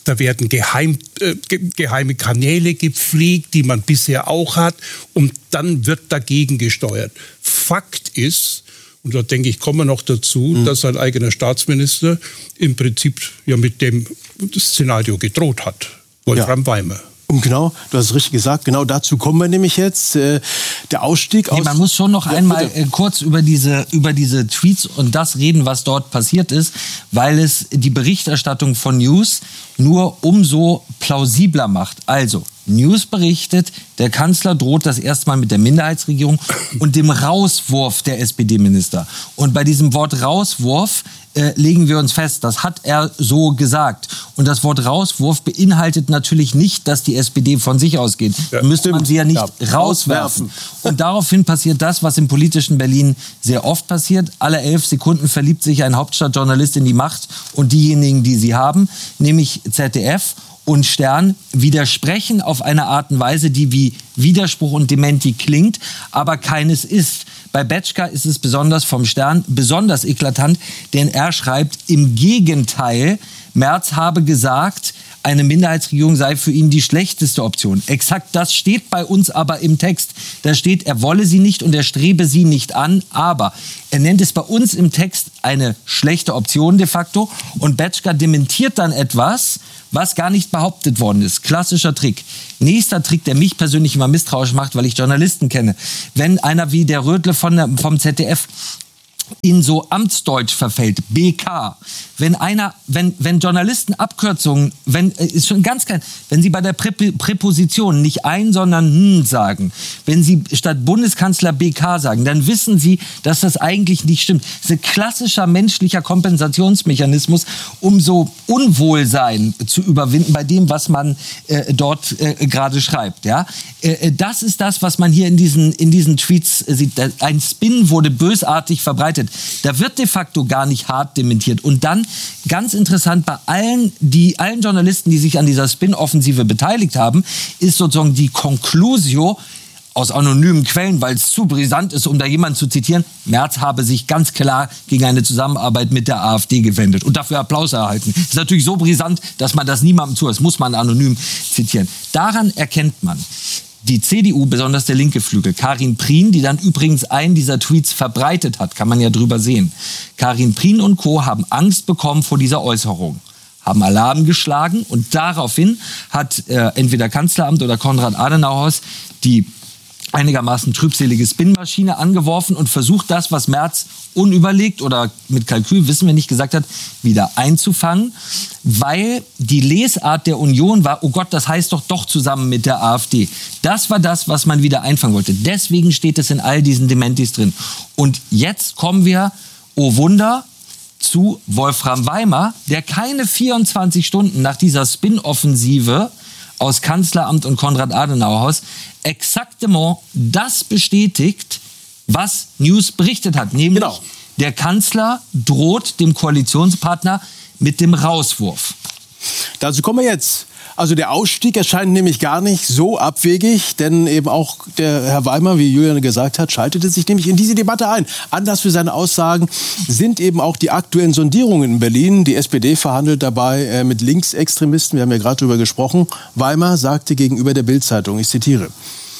geheime Kanäle gepflegt, die man bisher auch hat. Und dann wird dagegen gesteuert. Fakt ist, und da denke ich, kommen wir noch dazu, dass sein eigener Staatsminister im Prinzip ja mit dem Szenario gedroht hat. Wolfram Weimer. Und genau, du hast es richtig gesagt, genau dazu kommen wir nämlich jetzt. Der Ausstieg aus... Man muss schon noch einmal kurz über diese Tweets und das reden, was dort passiert ist, weil es die Berichterstattung von News nur umso plausibler macht. Also, News berichtet, der Kanzler droht das erste Mal mit der Minderheitsregierung und dem Rauswurf der SPD-Minister. Und bei diesem Wort Rauswurf legen wir uns fest, das hat er so gesagt. Und das Wort Rauswurf beinhaltet natürlich nicht, dass die SPD von sich ausgeht. Da müsste man sie ja nicht rauswerfen. Und daraufhin passiert das, was im politischen Berlin sehr oft passiert. Alle 11 Sekunden verliebt sich ein Hauptstadtjournalist in die Macht und diejenigen, die sie haben, nämlich ZDF und Stern, widersprechen auf eine Art und Weise, die wie Widerspruch und Dementi klingt, aber keines ist. Bei Betschka ist es besonders vom Stern besonders eklatant, denn er schreibt im Gegenteil, Merz habe gesagt, eine Minderheitsregierung sei für ihn die schlechteste Option. Exakt das steht bei uns aber im Text. Da steht, er wolle sie nicht und er strebe sie nicht an, aber er nennt es bei uns im Text eine schlechte Option de facto und Betschka dementiert dann etwas, was gar nicht behauptet worden ist. Klassischer Trick. Nächster Trick, der mich persönlich immer misstrauisch macht, weil ich Journalisten kenne. Wenn einer wie der Rödle vom ZDF in so Amtsdeutsch verfällt, BK. Wenn Journalisten Abkürzungen, ist schon ganz klein, wenn sie bei der Präposition nicht ein, sondern sagen, wenn sie statt Bundeskanzler BK sagen, dann wissen sie, dass das eigentlich nicht stimmt. Das ist ein klassischer menschlicher Kompensationsmechanismus, um so Unwohlsein zu überwinden bei dem, was man dort gerade schreibt. Ja? Das ist das, was man hier in diesen Tweets sieht. Ein Spin wurde bösartig verbreitet. Da wird de facto gar nicht hart dementiert. Und dann, ganz interessant, bei allen Journalisten, die sich an dieser Spin-Offensive beteiligt haben, ist sozusagen die Conclusio aus anonymen Quellen, weil es zu brisant ist, um da jemanden zu zitieren, Merz habe sich ganz klar gegen eine Zusammenarbeit mit der AfD gewendet und dafür Applaus erhalten. Das ist natürlich so brisant, dass man das niemandem zuhört. Das muss man anonym zitieren. Daran erkennt man, die CDU, besonders der linke Flügel, Karin Prien, die dann übrigens einen dieser Tweets verbreitet hat, kann man ja drüber sehen. Karin Prien und Co. haben Angst bekommen vor dieser Äußerung, haben Alarm geschlagen und daraufhin hat entweder Kanzleramt oder Konrad Adenauers die einigermaßen trübselige Spin-Maschine angeworfen und versucht, das, was Merz unüberlegt oder mit Kalkül, wissen wir nicht, gesagt hat, wieder einzufangen, weil die Lesart der Union war, oh Gott, das heißt doch zusammen mit der AfD. Das war das, was man wieder einfangen wollte. Deswegen steht es in all diesen Dementis drin. Und jetzt kommen wir, oh Wunder, zu Wolfram Weimer, der keine 24 Stunden nach dieser Spin-Offensive aus Kanzleramt und Konrad-Adenauer-Haus exaktement das bestätigt, was News berichtet hat. Nämlich, der Kanzler droht dem Koalitionspartner mit dem Rauswurf. Dazu kommen wir jetzt. Also der Ausstieg erscheint nämlich gar nicht so abwegig, denn eben auch der Herr Weimer, wie Julian gesagt hat, schaltete sich nämlich in diese Debatte ein. Anlass für seine Aussagen sind eben auch die aktuellen Sondierungen in Berlin. Die SPD verhandelt dabei mit Linksextremisten. Wir haben ja gerade darüber gesprochen. Weimer sagte gegenüber der Bild-Zeitung, ich zitiere: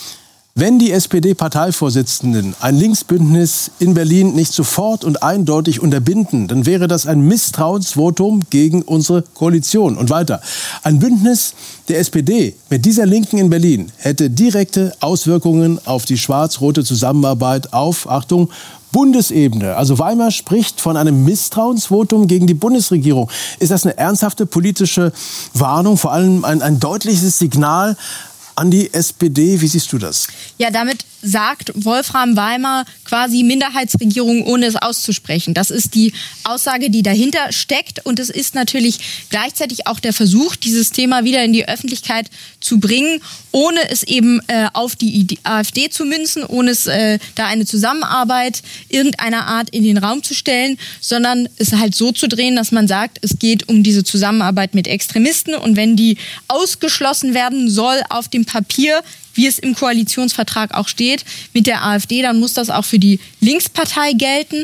Wenn die SPD-Parteivorsitzenden ein Linksbündnis in Berlin nicht sofort und eindeutig unterbinden, dann wäre das ein Misstrauensvotum gegen unsere Koalition. Und weiter: Ein Bündnis der SPD mit dieser Linken in Berlin hätte direkte Auswirkungen auf die schwarz-rote Zusammenarbeit auf, Achtung, Bundesebene. Also Weimer spricht von einem Misstrauensvotum gegen die Bundesregierung. Ist das eine ernsthafte politische Warnung, vor allem ein deutliches Signal an die SPD? Wie siehst du das? Ja, damit sagt Wolfram Weimer quasi Minderheitsregierung, ohne es auszusprechen. Das ist die Aussage, die dahinter steckt. Und es ist natürlich gleichzeitig auch der Versuch, dieses Thema wieder in die Öffentlichkeit zu bringen, ohne es eben auf die AfD zu münzen, ohne es da eine Zusammenarbeit irgendeiner Art in den Raum zu stellen, sondern es halt so zu drehen, dass man sagt, es geht um diese Zusammenarbeit mit Extremisten. Und wenn die ausgeschlossen werden soll auf dem Papier, wie es im Koalitionsvertrag auch steht, mit der AfD, dann muss das auch für die Linkspartei gelten.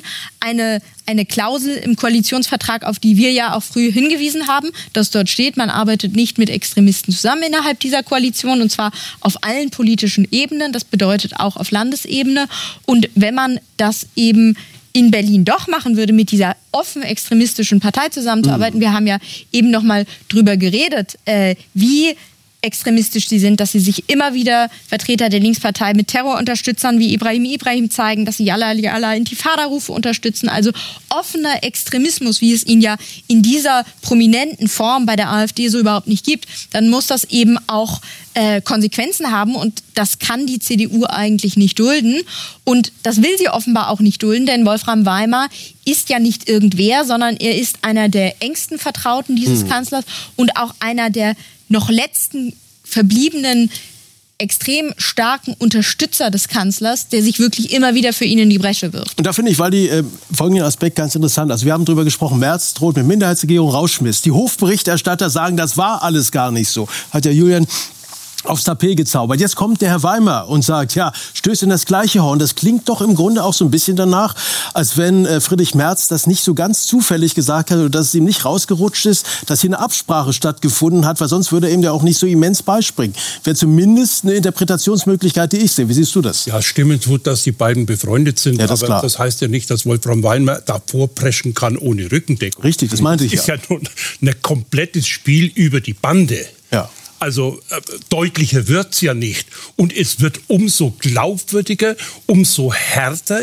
Eine Klausel im Koalitionsvertrag, auf die wir ja auch früh hingewiesen haben, dass dort steht, man arbeitet nicht mit Extremisten zusammen innerhalb dieser Koalition, und zwar auf allen politischen Ebenen. Das bedeutet auch auf Landesebene. Und wenn man das eben in Berlin doch machen würde, mit dieser offen extremistischen Partei zusammenzuarbeiten, wir haben ja eben noch mal drüber geredet, wie extremistisch sie sind, dass sie sich immer wieder Vertreter der Linkspartei mit Terrorunterstützern wie Ibrahim zeigen, dass sie Yalla Intifada-Rufe unterstützen. Also offener Extremismus, wie es ihn ja in dieser prominenten Form bei der AfD so überhaupt nicht gibt, dann muss das eben auch Konsequenzen haben, und das kann die CDU eigentlich nicht dulden, und das will sie offenbar auch nicht dulden, denn Wolfram Weimer ist ja nicht irgendwer, sondern er ist einer der engsten Vertrauten dieses Kanzlers und auch einer der noch letzten verbliebenen extrem starken Unterstützer des Kanzlers, der sich wirklich immer wieder für ihn in die Bresche wirft. Und da finde ich, weil die folgenden Aspekt ganz interessant. Also wir haben darüber gesprochen, Merz droht mit Minderheitsregierung, Rauschmiss. Die Hofberichterstatter sagen, das war alles gar nicht so. Hat ja Julian aufs Tapet gezaubert. Jetzt kommt der Herr Weimer und sagt, ja, stößt in das gleiche Horn. Das klingt doch im Grunde auch so ein bisschen danach, als wenn Friedrich Merz das nicht so ganz zufällig gesagt hat, oder dass es ihm nicht rausgerutscht ist, dass hier eine Absprache stattgefunden hat, weil sonst würde er ihm ja auch nicht so immens beispringen. Wäre zumindest eine Interpretationsmöglichkeit, die ich sehe. Wie siehst du das? Ja, stimmen tut, dass die beiden befreundet sind, ja, das aber das heißt ja nicht, dass Wolfram Weimer davor preschen kann ohne Rückendeckung. Richtig, das meinte ich ja. Das ist ja nun ein komplettes Spiel über die Bande. Ja. Also deutlicher wird's ja nicht. Und es wird umso glaubwürdiger, umso härter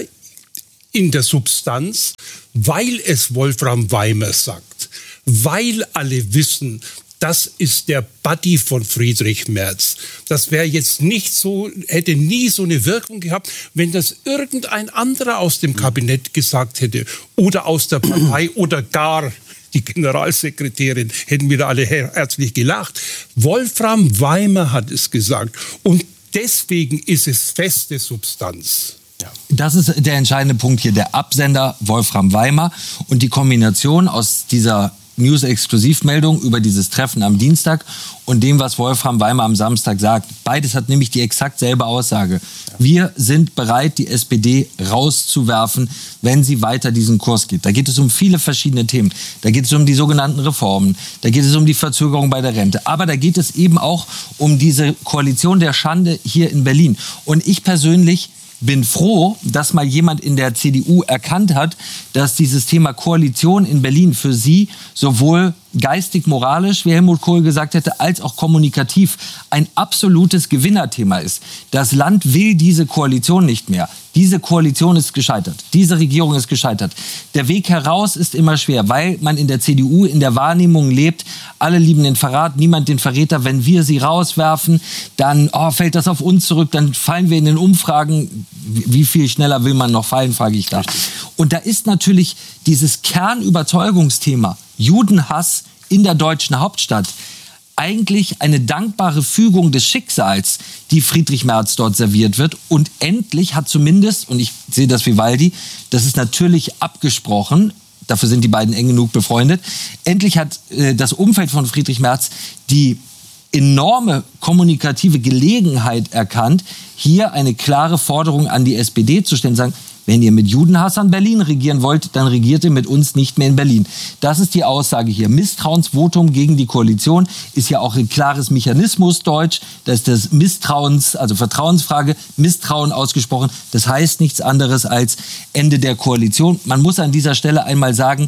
in der Substanz, weil es Wolfram Weimer sagt. Weil alle wissen, das ist der Buddy von Friedrich Merz. Das wäre jetzt nicht so, hätte nie so eine Wirkung gehabt, wenn das irgendein anderer aus dem Kabinett gesagt hätte oder aus der Partei oder gar die Generalsekretärin, hätten wir da alle herzlich gelacht. Wolfram Weimer hat es gesagt. Und deswegen ist es feste Substanz. Ja. Das ist der entscheidende Punkt hier. Der Absender Wolfram Weimer und die Kombination aus dieser News-Exklusivmeldung über dieses Treffen am Dienstag und dem, was Wolfram Weimer am Samstag sagt. Beides hat nämlich die exakt selbe Aussage. Wir sind bereit, die SPD rauszuwerfen, wenn sie weiter diesen Kurs geht. Da geht es um viele verschiedene Themen. Da geht es um die sogenannten Reformen. Da geht es um die Verzögerung bei der Rente. Aber da geht es eben auch um diese Koalition der Schande hier in Berlin. Und ich persönlich bin froh, dass mal jemand in der CDU erkannt hat, dass dieses Thema Koalition in Berlin für sie sowohl geistig, moralisch, wie Helmut Kohl gesagt hätte, als auch kommunikativ ein absolutes Gewinnerthema ist. Das Land will diese Koalition nicht mehr. Diese Koalition ist gescheitert. Diese Regierung ist gescheitert. Der Weg heraus ist immer schwer, weil man in der CDU in der Wahrnehmung lebt, alle lieben den Verrat, niemand den Verräter. Wenn wir sie rauswerfen, dann fällt das auf uns zurück, dann fallen wir in den Umfragen. Wie viel schneller will man noch fallen, frage ich da. Und da ist natürlich dieses Kernüberzeugungsthema Judenhass in der deutschen Hauptstadt eigentlich eine dankbare Fügung des Schicksals, die Friedrich Merz dort serviert wird. Und endlich hat zumindest, und ich sehe das wie Waldi, das ist natürlich abgesprochen, dafür sind die beiden eng genug befreundet, endlich hat das Umfeld von Friedrich Merz die enorme kommunikative Gelegenheit erkannt, hier eine klare Forderung an die SPD zu stellen, sagen, wenn ihr mit Judenhass an Berlin regieren wollt, dann regiert ihr mit uns nicht mehr in Berlin. Das ist die Aussage hier. Misstrauensvotum gegen die Koalition ist ja auch ein klares Mechanismus deutsch. Da ist das Vertrauensfrage, Misstrauen ausgesprochen. Das heißt nichts anderes als Ende der Koalition. Man muss an dieser Stelle einmal sagen,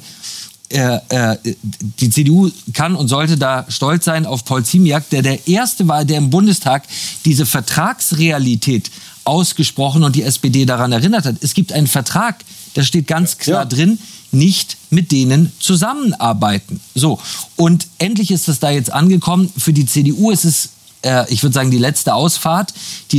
die CDU kann und sollte da stolz sein auf Paul Ziemiak, der Erste war, der im Bundestag diese Vertragsrealität ausgesprochen und die SPD daran erinnert hat. Es gibt einen Vertrag, da steht ganz klar drin, nicht mit denen zusammenarbeiten. So, und endlich ist es da jetzt angekommen. Für die CDU ist es, ich würde sagen, die letzte Ausfahrt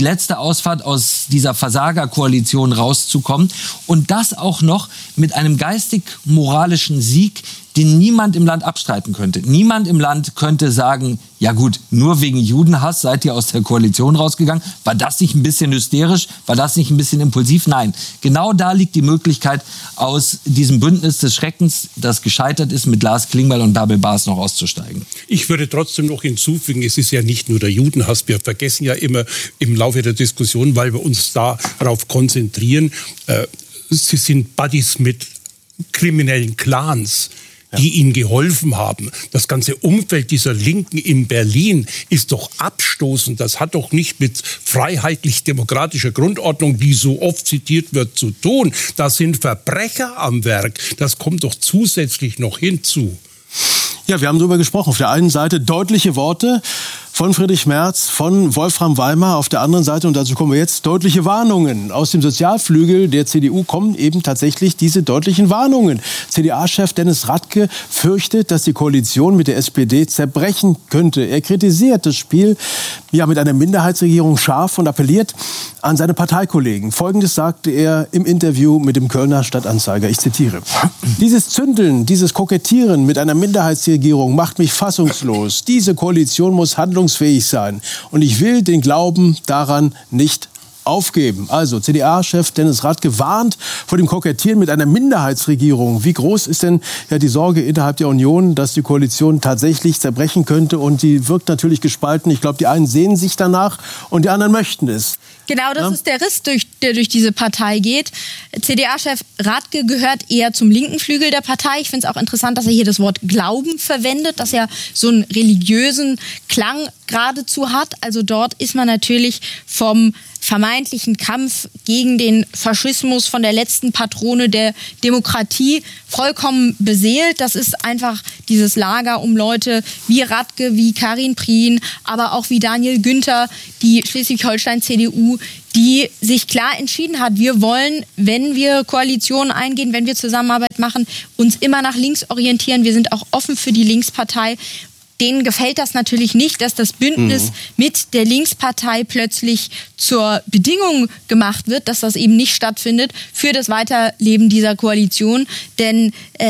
aus dieser Versagerkoalition rauszukommen und das auch noch mit einem geistig-moralischen Sieg, den niemand im Land abstreiten könnte. Niemand im Land könnte sagen, ja gut, nur wegen Judenhass seid ihr aus der Koalition rausgegangen. War das nicht ein bisschen hysterisch? War das nicht ein bisschen impulsiv? Nein, genau da liegt die Möglichkeit, aus diesem Bündnis des Schreckens, das gescheitert ist, mit Lars Klingbeil und Bärbel Baas noch auszusteigen. Ich würde trotzdem noch hinzufügen, es ist ja nicht nur der Judenhass. Wir vergessen ja immer im Laufe der Diskussion, weil wir uns darauf konzentrieren, sie sind Buddies mit kriminellen Clans, die ihnen geholfen haben. Das ganze Umfeld dieser Linken in Berlin ist doch abstoßend. Das hat doch nicht mit freiheitlich-demokratischer Grundordnung, die so oft zitiert wird, zu tun. Da sind Verbrecher am Werk. Das kommt doch zusätzlich noch hinzu. Ja, wir haben darüber gesprochen. Auf der einen Seite deutliche Worte von Friedrich Merz, von Wolfram Weimar. Auf der anderen Seite, und dazu kommen wir jetzt, deutliche Warnungen. Aus dem Sozialflügel der CDU kommen eben tatsächlich diese deutlichen Warnungen. CDA-Chef Dennis Radke fürchtet, dass die Koalition mit der SPD zerbrechen könnte. Er kritisiert das Spiel mit einer Minderheitsregierung scharf und appelliert an seine Parteikollegen. Folgendes sagte er im Interview mit dem Kölner Stadtanzeiger. Ich zitiere. Dieses Zündeln, dieses Kokettieren mit einer Minderheitsregierung macht mich fassungslos. Diese Koalition muss handlungsfähig sein. Und ich will den Glauben daran nicht aufgeben. Also CDA-Chef Dennis Radke warnt vor dem Kokettieren mit einer Minderheitsregierung. Wie groß ist denn die Sorge innerhalb der Union, dass die Koalition tatsächlich zerbrechen könnte? Und die wirkt natürlich gespalten. Ich glaube, die einen sehnen sich danach und die anderen möchten es. Genau, das ist der Riss, der durch diese Partei geht. CDA-Chef Radke gehört eher zum linken Flügel der Partei. Ich finde es auch interessant, dass er hier das Wort Glauben verwendet, dass er so einen religiösen Klang geradezu hat. Also dort ist man natürlich vom vermeintlichen Kampf gegen den Faschismus von der letzten Patrone der Demokratie vollkommen beseelt. Das ist einfach dieses Lager um Leute wie Radke, wie Karin Prien, aber auch wie Daniel Günther, die Schleswig-Holstein-CDU, die sich klar entschieden hat, wir wollen, wenn wir Koalitionen eingehen, wenn wir Zusammenarbeit machen, uns immer nach links orientieren. Wir sind auch offen für die Linkspartei. Denen gefällt das natürlich nicht, dass das Bündnis mit der Linkspartei plötzlich zur Bedingung gemacht wird, dass das eben nicht stattfindet für das Weiterleben dieser Koalition. Denn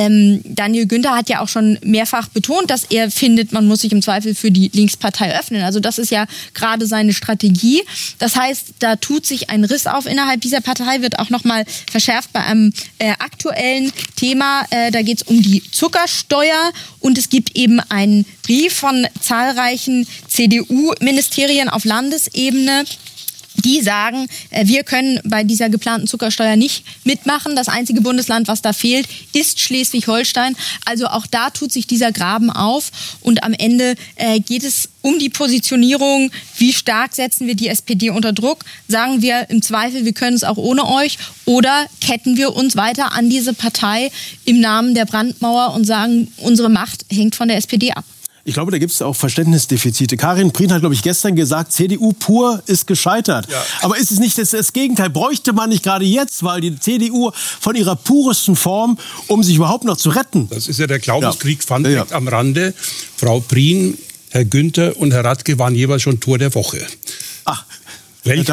Daniel Günther hat ja auch schon mehrfach betont, dass er findet, man muss sich im Zweifel für die Linkspartei öffnen. Also das ist ja gerade seine Strategie. Das heißt, da tut sich ein Riss auf innerhalb dieser Partei, wird auch nochmal verschärft bei einem aktuellen Thema. Da geht es um die Zuckersteuer und es gibt eben einen Brief von zahlreichen CDU-Ministerien auf Landesebene, die sagen, wir können bei dieser geplanten Zuckersteuer nicht mitmachen. Das einzige Bundesland, was da fehlt, ist Schleswig-Holstein. Also auch da tut sich dieser Graben auf. Und am Ende geht es um die Positionierung. Wie stark setzen wir die SPD unter Druck? Sagen wir im Zweifel, wir können es auch ohne euch? Oder ketten wir uns weiter an diese Partei im Namen der Brandmauer und sagen, unsere Macht hängt von der SPD ab? Ich glaube, da gibt es auch Verständnisdefizite. Karin Prien hat, glaube ich, gestern gesagt, CDU pur ist gescheitert. Ja. Aber ist es nicht das Gegenteil? Bräuchte man nicht gerade jetzt, weil die CDU von ihrer puresten Form, um sich überhaupt noch zu retten? Das ist ja der Glaubenskrieg, Fun Fact am Rande. Frau Prien, Herr Günther und Herr Radke waren jeweils schon Tor der Woche. Ach, welch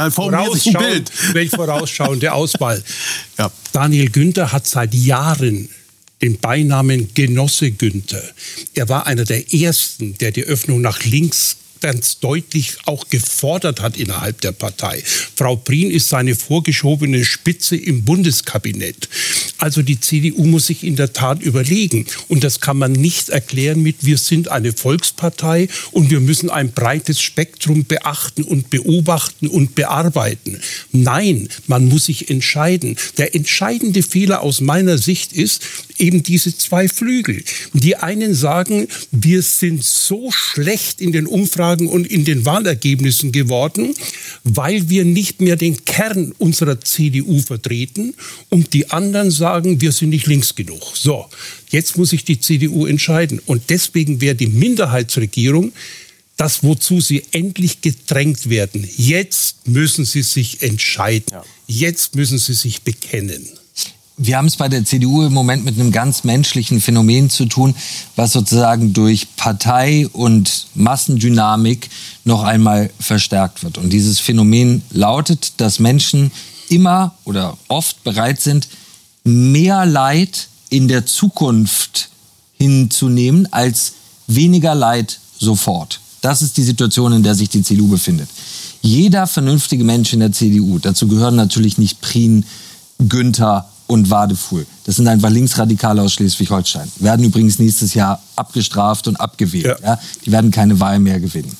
vorausschauende Auswahl. Ja. Daniel Günther hat seit Jahren den Beinamen Genosse Günther. Er war einer der Ersten, der die Öffnung nach links ganz deutlich auch gefordert hat innerhalb der Partei. Frau Prien ist seine vorgeschobene Spitze im Bundeskabinett. Also die CDU muss sich in der Tat überlegen. Und das kann man nicht erklären mit, wir sind eine Volkspartei und wir müssen ein breites Spektrum beachten und beobachten und bearbeiten. Nein, man muss sich entscheiden. Der entscheidende Fehler aus meiner Sicht ist eben diese zwei Flügel. Die einen sagen, wir sind so schlecht in den Umfragen und in den Wahlergebnissen geworden, weil wir nicht mehr den Kern unserer CDU vertreten, und die anderen sagen, wir sind nicht links genug. So, jetzt muss sich die CDU entscheiden, und deswegen wäre die Minderheitsregierung das, wozu sie endlich gedrängt werden. Jetzt müssen sie sich entscheiden. Jetzt müssen sie sich bekennen. Wir haben es bei der CDU im Moment mit einem ganz menschlichen Phänomen zu tun, was sozusagen durch Partei- und Massendynamik noch einmal verstärkt wird. Und dieses Phänomen lautet, dass Menschen immer oder oft bereit sind, mehr Leid in der Zukunft hinzunehmen als weniger Leid sofort. Das ist die Situation, in der sich die CDU befindet. Jeder vernünftige Mensch in der CDU, dazu gehören natürlich nicht Prien, Günther und Wadefuhl. Das sind einfach Linksradikale aus Schleswig-Holstein. Werden übrigens nächstes Jahr abgestraft und abgewählt. Ja. Ja? Die werden keine Wahl mehr gewinnen.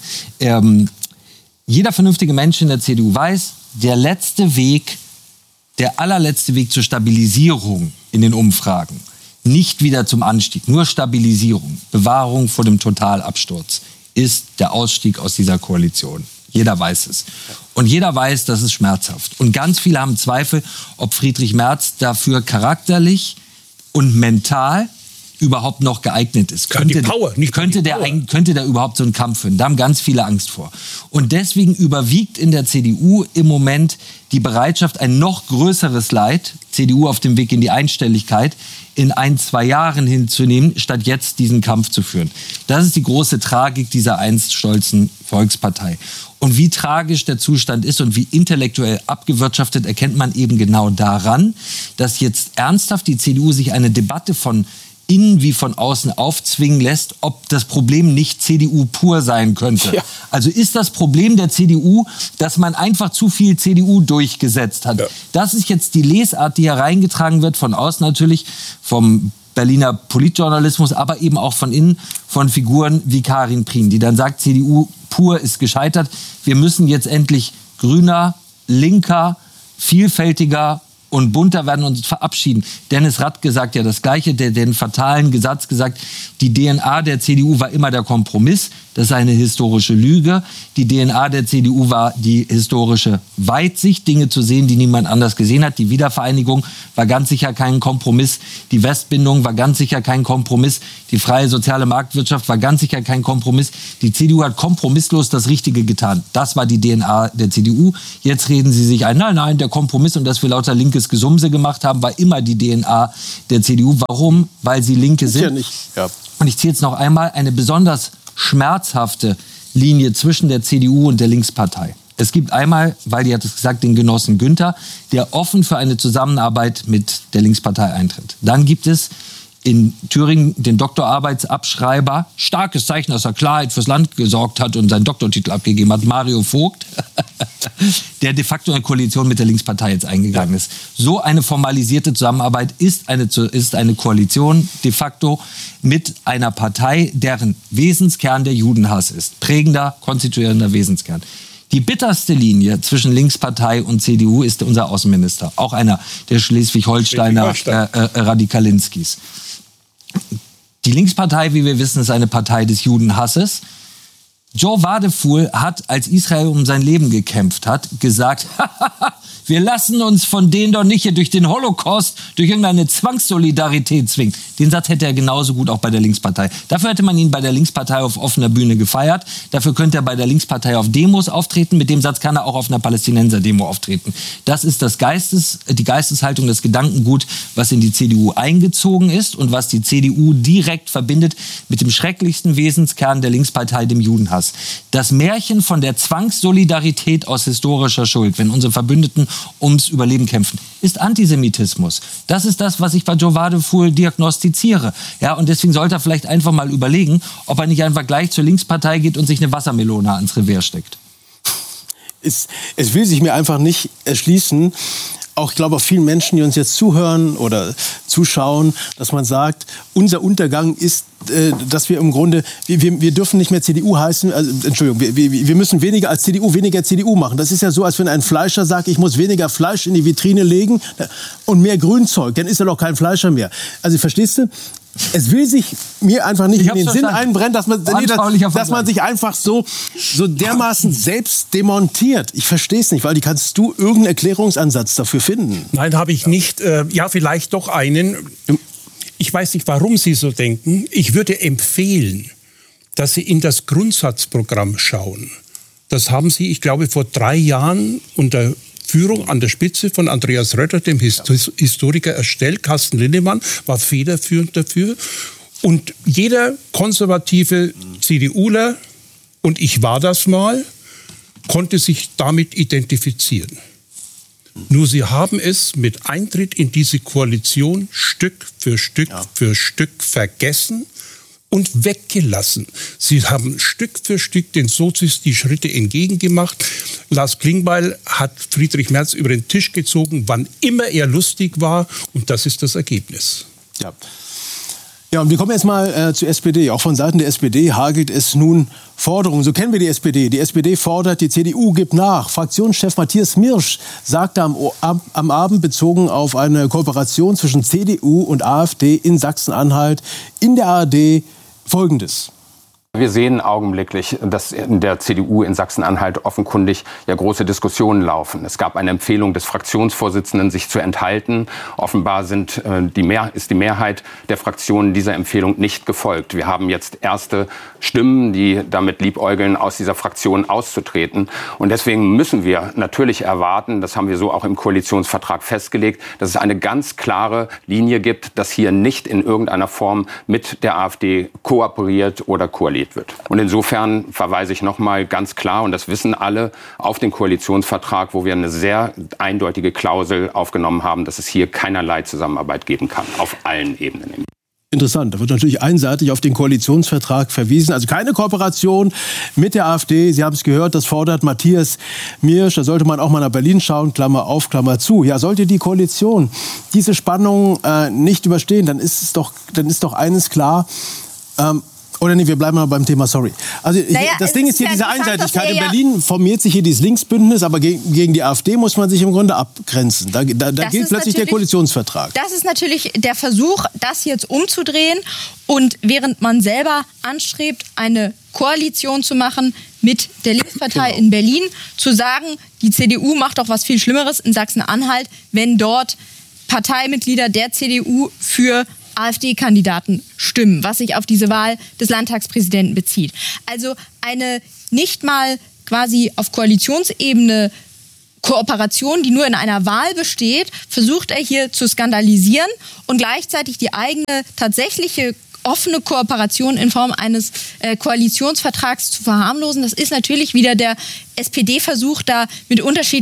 Jeder vernünftige Mensch in der CDU weiß, der allerletzte Weg zur Stabilisierung in den Umfragen, nicht wieder zum Anstieg, nur Stabilisierung, Bewahrung vor dem Totalabsturz, ist der Ausstieg aus dieser Koalition. Jeder weiß es. Und jeder weiß, das ist schmerzhaft. Und ganz viele haben Zweifel, ob Friedrich Merz dafür charakterlich und mental überhaupt noch geeignet ist. Könnte der überhaupt so einen Kampf führen? Da haben ganz viele Angst vor. Und deswegen überwiegt in der CDU im Moment die Bereitschaft, ein noch größeres Leid, CDU auf dem Weg in die Einstelligkeit, in 1-2 Jahren hinzunehmen, statt jetzt diesen Kampf zu führen. Das ist die große Tragik dieser einst stolzen Volkspartei. Und wie tragisch der Zustand ist und wie intellektuell abgewirtschaftet, erkennt man eben genau daran, dass jetzt ernsthaft die CDU sich eine Debatte von innen wie von außen aufzwingen lässt, ob das Problem nicht CDU pur sein könnte. Ja. Also ist das Problem der CDU, dass man einfach zu viel CDU durchgesetzt hat. Ja. Das ist jetzt die Lesart, die hereingetragen wird, von außen natürlich, vom Berliner Politjournalismus, aber eben auch von innen, von Figuren wie Karin Prien, die dann sagt, CDU pur ist gescheitert. Wir müssen jetzt endlich grüner, linker, vielfältiger und bunter werden uns verabschieden. Dennis Radke sagt ja das Gleiche, der den fatalen Satz gesagt, die DNA der CDU war immer der Kompromiss. Das ist eine historische Lüge. Die DNA der CDU war die historische Weitsicht, Dinge zu sehen, die niemand anders gesehen hat. Die Wiedervereinigung war ganz sicher kein Kompromiss. Die Westbindung war ganz sicher kein Kompromiss. Die freie soziale Marktwirtschaft war ganz sicher kein Kompromiss. Die CDU hat kompromisslos das Richtige getan. Das war die DNA der CDU. Jetzt reden sie sich ein, nein, der Kompromiss und dass wir lauter linkes Gesumse gemacht haben, war immer die DNA der CDU. Warum? Weil sie Linke sind. Ja nicht. Ja. Und ich ziehe jetzt noch einmal eine besonders schmerzhafte Linie zwischen der CDU und der Linkspartei. Es gibt einmal, weil die hat es gesagt, den Genossen Günther, der offen für eine Zusammenarbeit mit der Linkspartei eintritt. Dann gibt es in Thüringen den Doktorarbeitsabschreiber, starkes Zeichen, dass er Klarheit fürs Land gesorgt hat und seinen Doktortitel abgegeben hat, Mario Vogt, der de facto in eine Koalition mit der Linkspartei jetzt eingegangen ist. So eine formalisierte Zusammenarbeit ist eine Koalition de facto mit einer Partei, deren Wesenskern der Judenhass ist. Prägender, konstituierender Wesenskern. Die bitterste Linie zwischen Linkspartei und CDU ist unser Außenminister, auch einer der Schleswig-Holsteiner Radikalinskis. Die Linkspartei, wie wir wissen, ist eine Partei des Judenhasses. Joe Wadefuhl hat, als Israel um sein Leben gekämpft hat, gesagt, wir lassen uns von denen doch nicht hier durch den Holocaust, durch irgendeine Zwangssolidarität zwingen. Den Satz hätte er genauso gut auch bei der Linkspartei. Dafür hätte man ihn bei der Linkspartei auf offener Bühne gefeiert. Dafür könnte er bei der Linkspartei auf Demos auftreten. Mit dem Satz kann er auch auf einer Palästinenser-Demo auftreten. Das ist die Geisteshaltung, das Gedankengut, was in die CDU eingezogen ist und was die CDU direkt verbindet mit dem schrecklichsten Wesenskern der Linkspartei, dem Judenhass. Das Märchen von der Zwangssolidarität aus historischer Schuld, wenn unsere Verbündeten ums Überleben kämpfen, ist Antisemitismus. Das ist das, was ich bei Joe Wadefuhl diagnostiziere. Ja, und deswegen sollte er vielleicht einfach mal überlegen, ob er nicht einfach gleich zur Linkspartei geht und sich eine Wassermelone ans Revier steckt. Es will sich mir einfach nicht erschließen, auch ich glaube auch vielen Menschen, die uns jetzt zuhören oder zuschauen, dass man sagt, unser Untergang ist, dass wir im Grunde, wir dürfen nicht mehr CDU heißen, also, Entschuldigung, wir müssen weniger als CDU, weniger CDU machen. Das ist ja so, als wenn ein Fleischer sagt, ich muss weniger Fleisch in die Vitrine legen und mehr Grünzeug, dann ist er doch kein Fleischer mehr. Also verstehst du? Es will sich mir einfach nicht in den Sinn einbrennen, dass man sich einfach so dermaßen selbst demontiert. Ich verstehe es nicht, weil kannst du irgendeinen Erklärungsansatz dafür finden? Nein, habe ich nicht. Ja, vielleicht doch einen. Ich weiß nicht, warum Sie so denken. Ich würde empfehlen, dass Sie in das Grundsatzprogramm schauen. Das haben Sie, ich glaube, vor 3 Jahren unter Führung an der Spitze von Andreas Rötter, dem Historiker, erstellt. Carsten Linnemann war federführend dafür. Und jeder konservative CDUler, und ich war das mal, konnte sich damit identifizieren. Nur sie haben es mit Eintritt in diese Koalition Stück für Stück für Stück vergessen und weggelassen. Sie haben Stück für Stück den Sozis die Schritte entgegengemacht. Lars Klingbeil hat Friedrich Merz über den Tisch gezogen, wann immer er lustig war. Und das ist das Ergebnis. Ja, und wir kommen jetzt mal zur SPD. Auch von Seiten der SPD hagelt es nun Forderungen. So kennen wir die SPD. Die SPD fordert, die CDU gibt nach. Fraktionschef Matthias Mirsch sagte am Abend bezogen auf eine Kooperation zwischen CDU und AfD in Sachsen-Anhalt in der ARD Folgendes. Wir sehen augenblicklich, dass in der CDU in Sachsen-Anhalt offenkundig ja große Diskussionen laufen. Es gab eine Empfehlung des Fraktionsvorsitzenden, sich zu enthalten. Offenbar ist die Mehrheit der Fraktionen dieser Empfehlung nicht gefolgt. Wir haben jetzt erste Stimmen, die damit liebäugeln, aus dieser Fraktion auszutreten. Und deswegen müssen wir natürlich erwarten, das haben wir so auch im Koalitionsvertrag festgelegt, dass es eine ganz klare Linie gibt, dass hier nicht in irgendeiner Form mit der AfD kooperiert oder koaliert wird. Und insofern verweise ich nochmal ganz klar, und das wissen alle, auf den Koalitionsvertrag, wo wir eine sehr eindeutige Klausel aufgenommen haben, dass es hier keinerlei Zusammenarbeit geben kann, auf allen Ebenen. Interessant, da wird natürlich einseitig auf den Koalitionsvertrag verwiesen. Also keine Kooperation mit der AfD. Sie haben es gehört, das fordert Matthias Mirsch. Da sollte man auch mal nach Berlin schauen, Klammer auf, Klammer zu. Ja, sollte die Koalition diese Spannung nicht überstehen, dann ist doch eines klar. Oder nee, wir bleiben mal beim Thema, sorry. Also das Ding ist hier diese Einseitigkeit. In Berlin formiert sich hier dieses Linksbündnis, aber gegen die AfD muss man sich im Grunde abgrenzen. Da gilt plötzlich der Koalitionsvertrag. Das ist natürlich der Versuch, das jetzt umzudrehen. Und während man selber anstrebt, eine Koalition zu machen mit der Linkspartei in Berlin, zu sagen, die CDU macht doch was viel Schlimmeres in Sachsen-Anhalt, wenn dort Parteimitglieder der CDU für AfD-Kandidaten stimmen, was sich auf diese Wahl des Landtagspräsidenten bezieht. Also eine nicht mal quasi auf Koalitionsebene Kooperation, die nur in einer Wahl besteht, versucht er hier zu skandalisieren und gleichzeitig die eigene tatsächliche offene Kooperation in Form eines Koalitionsvertrags zu verharmlosen. Das ist natürlich wieder der SPD-Versuch, da mit unterschiedlichen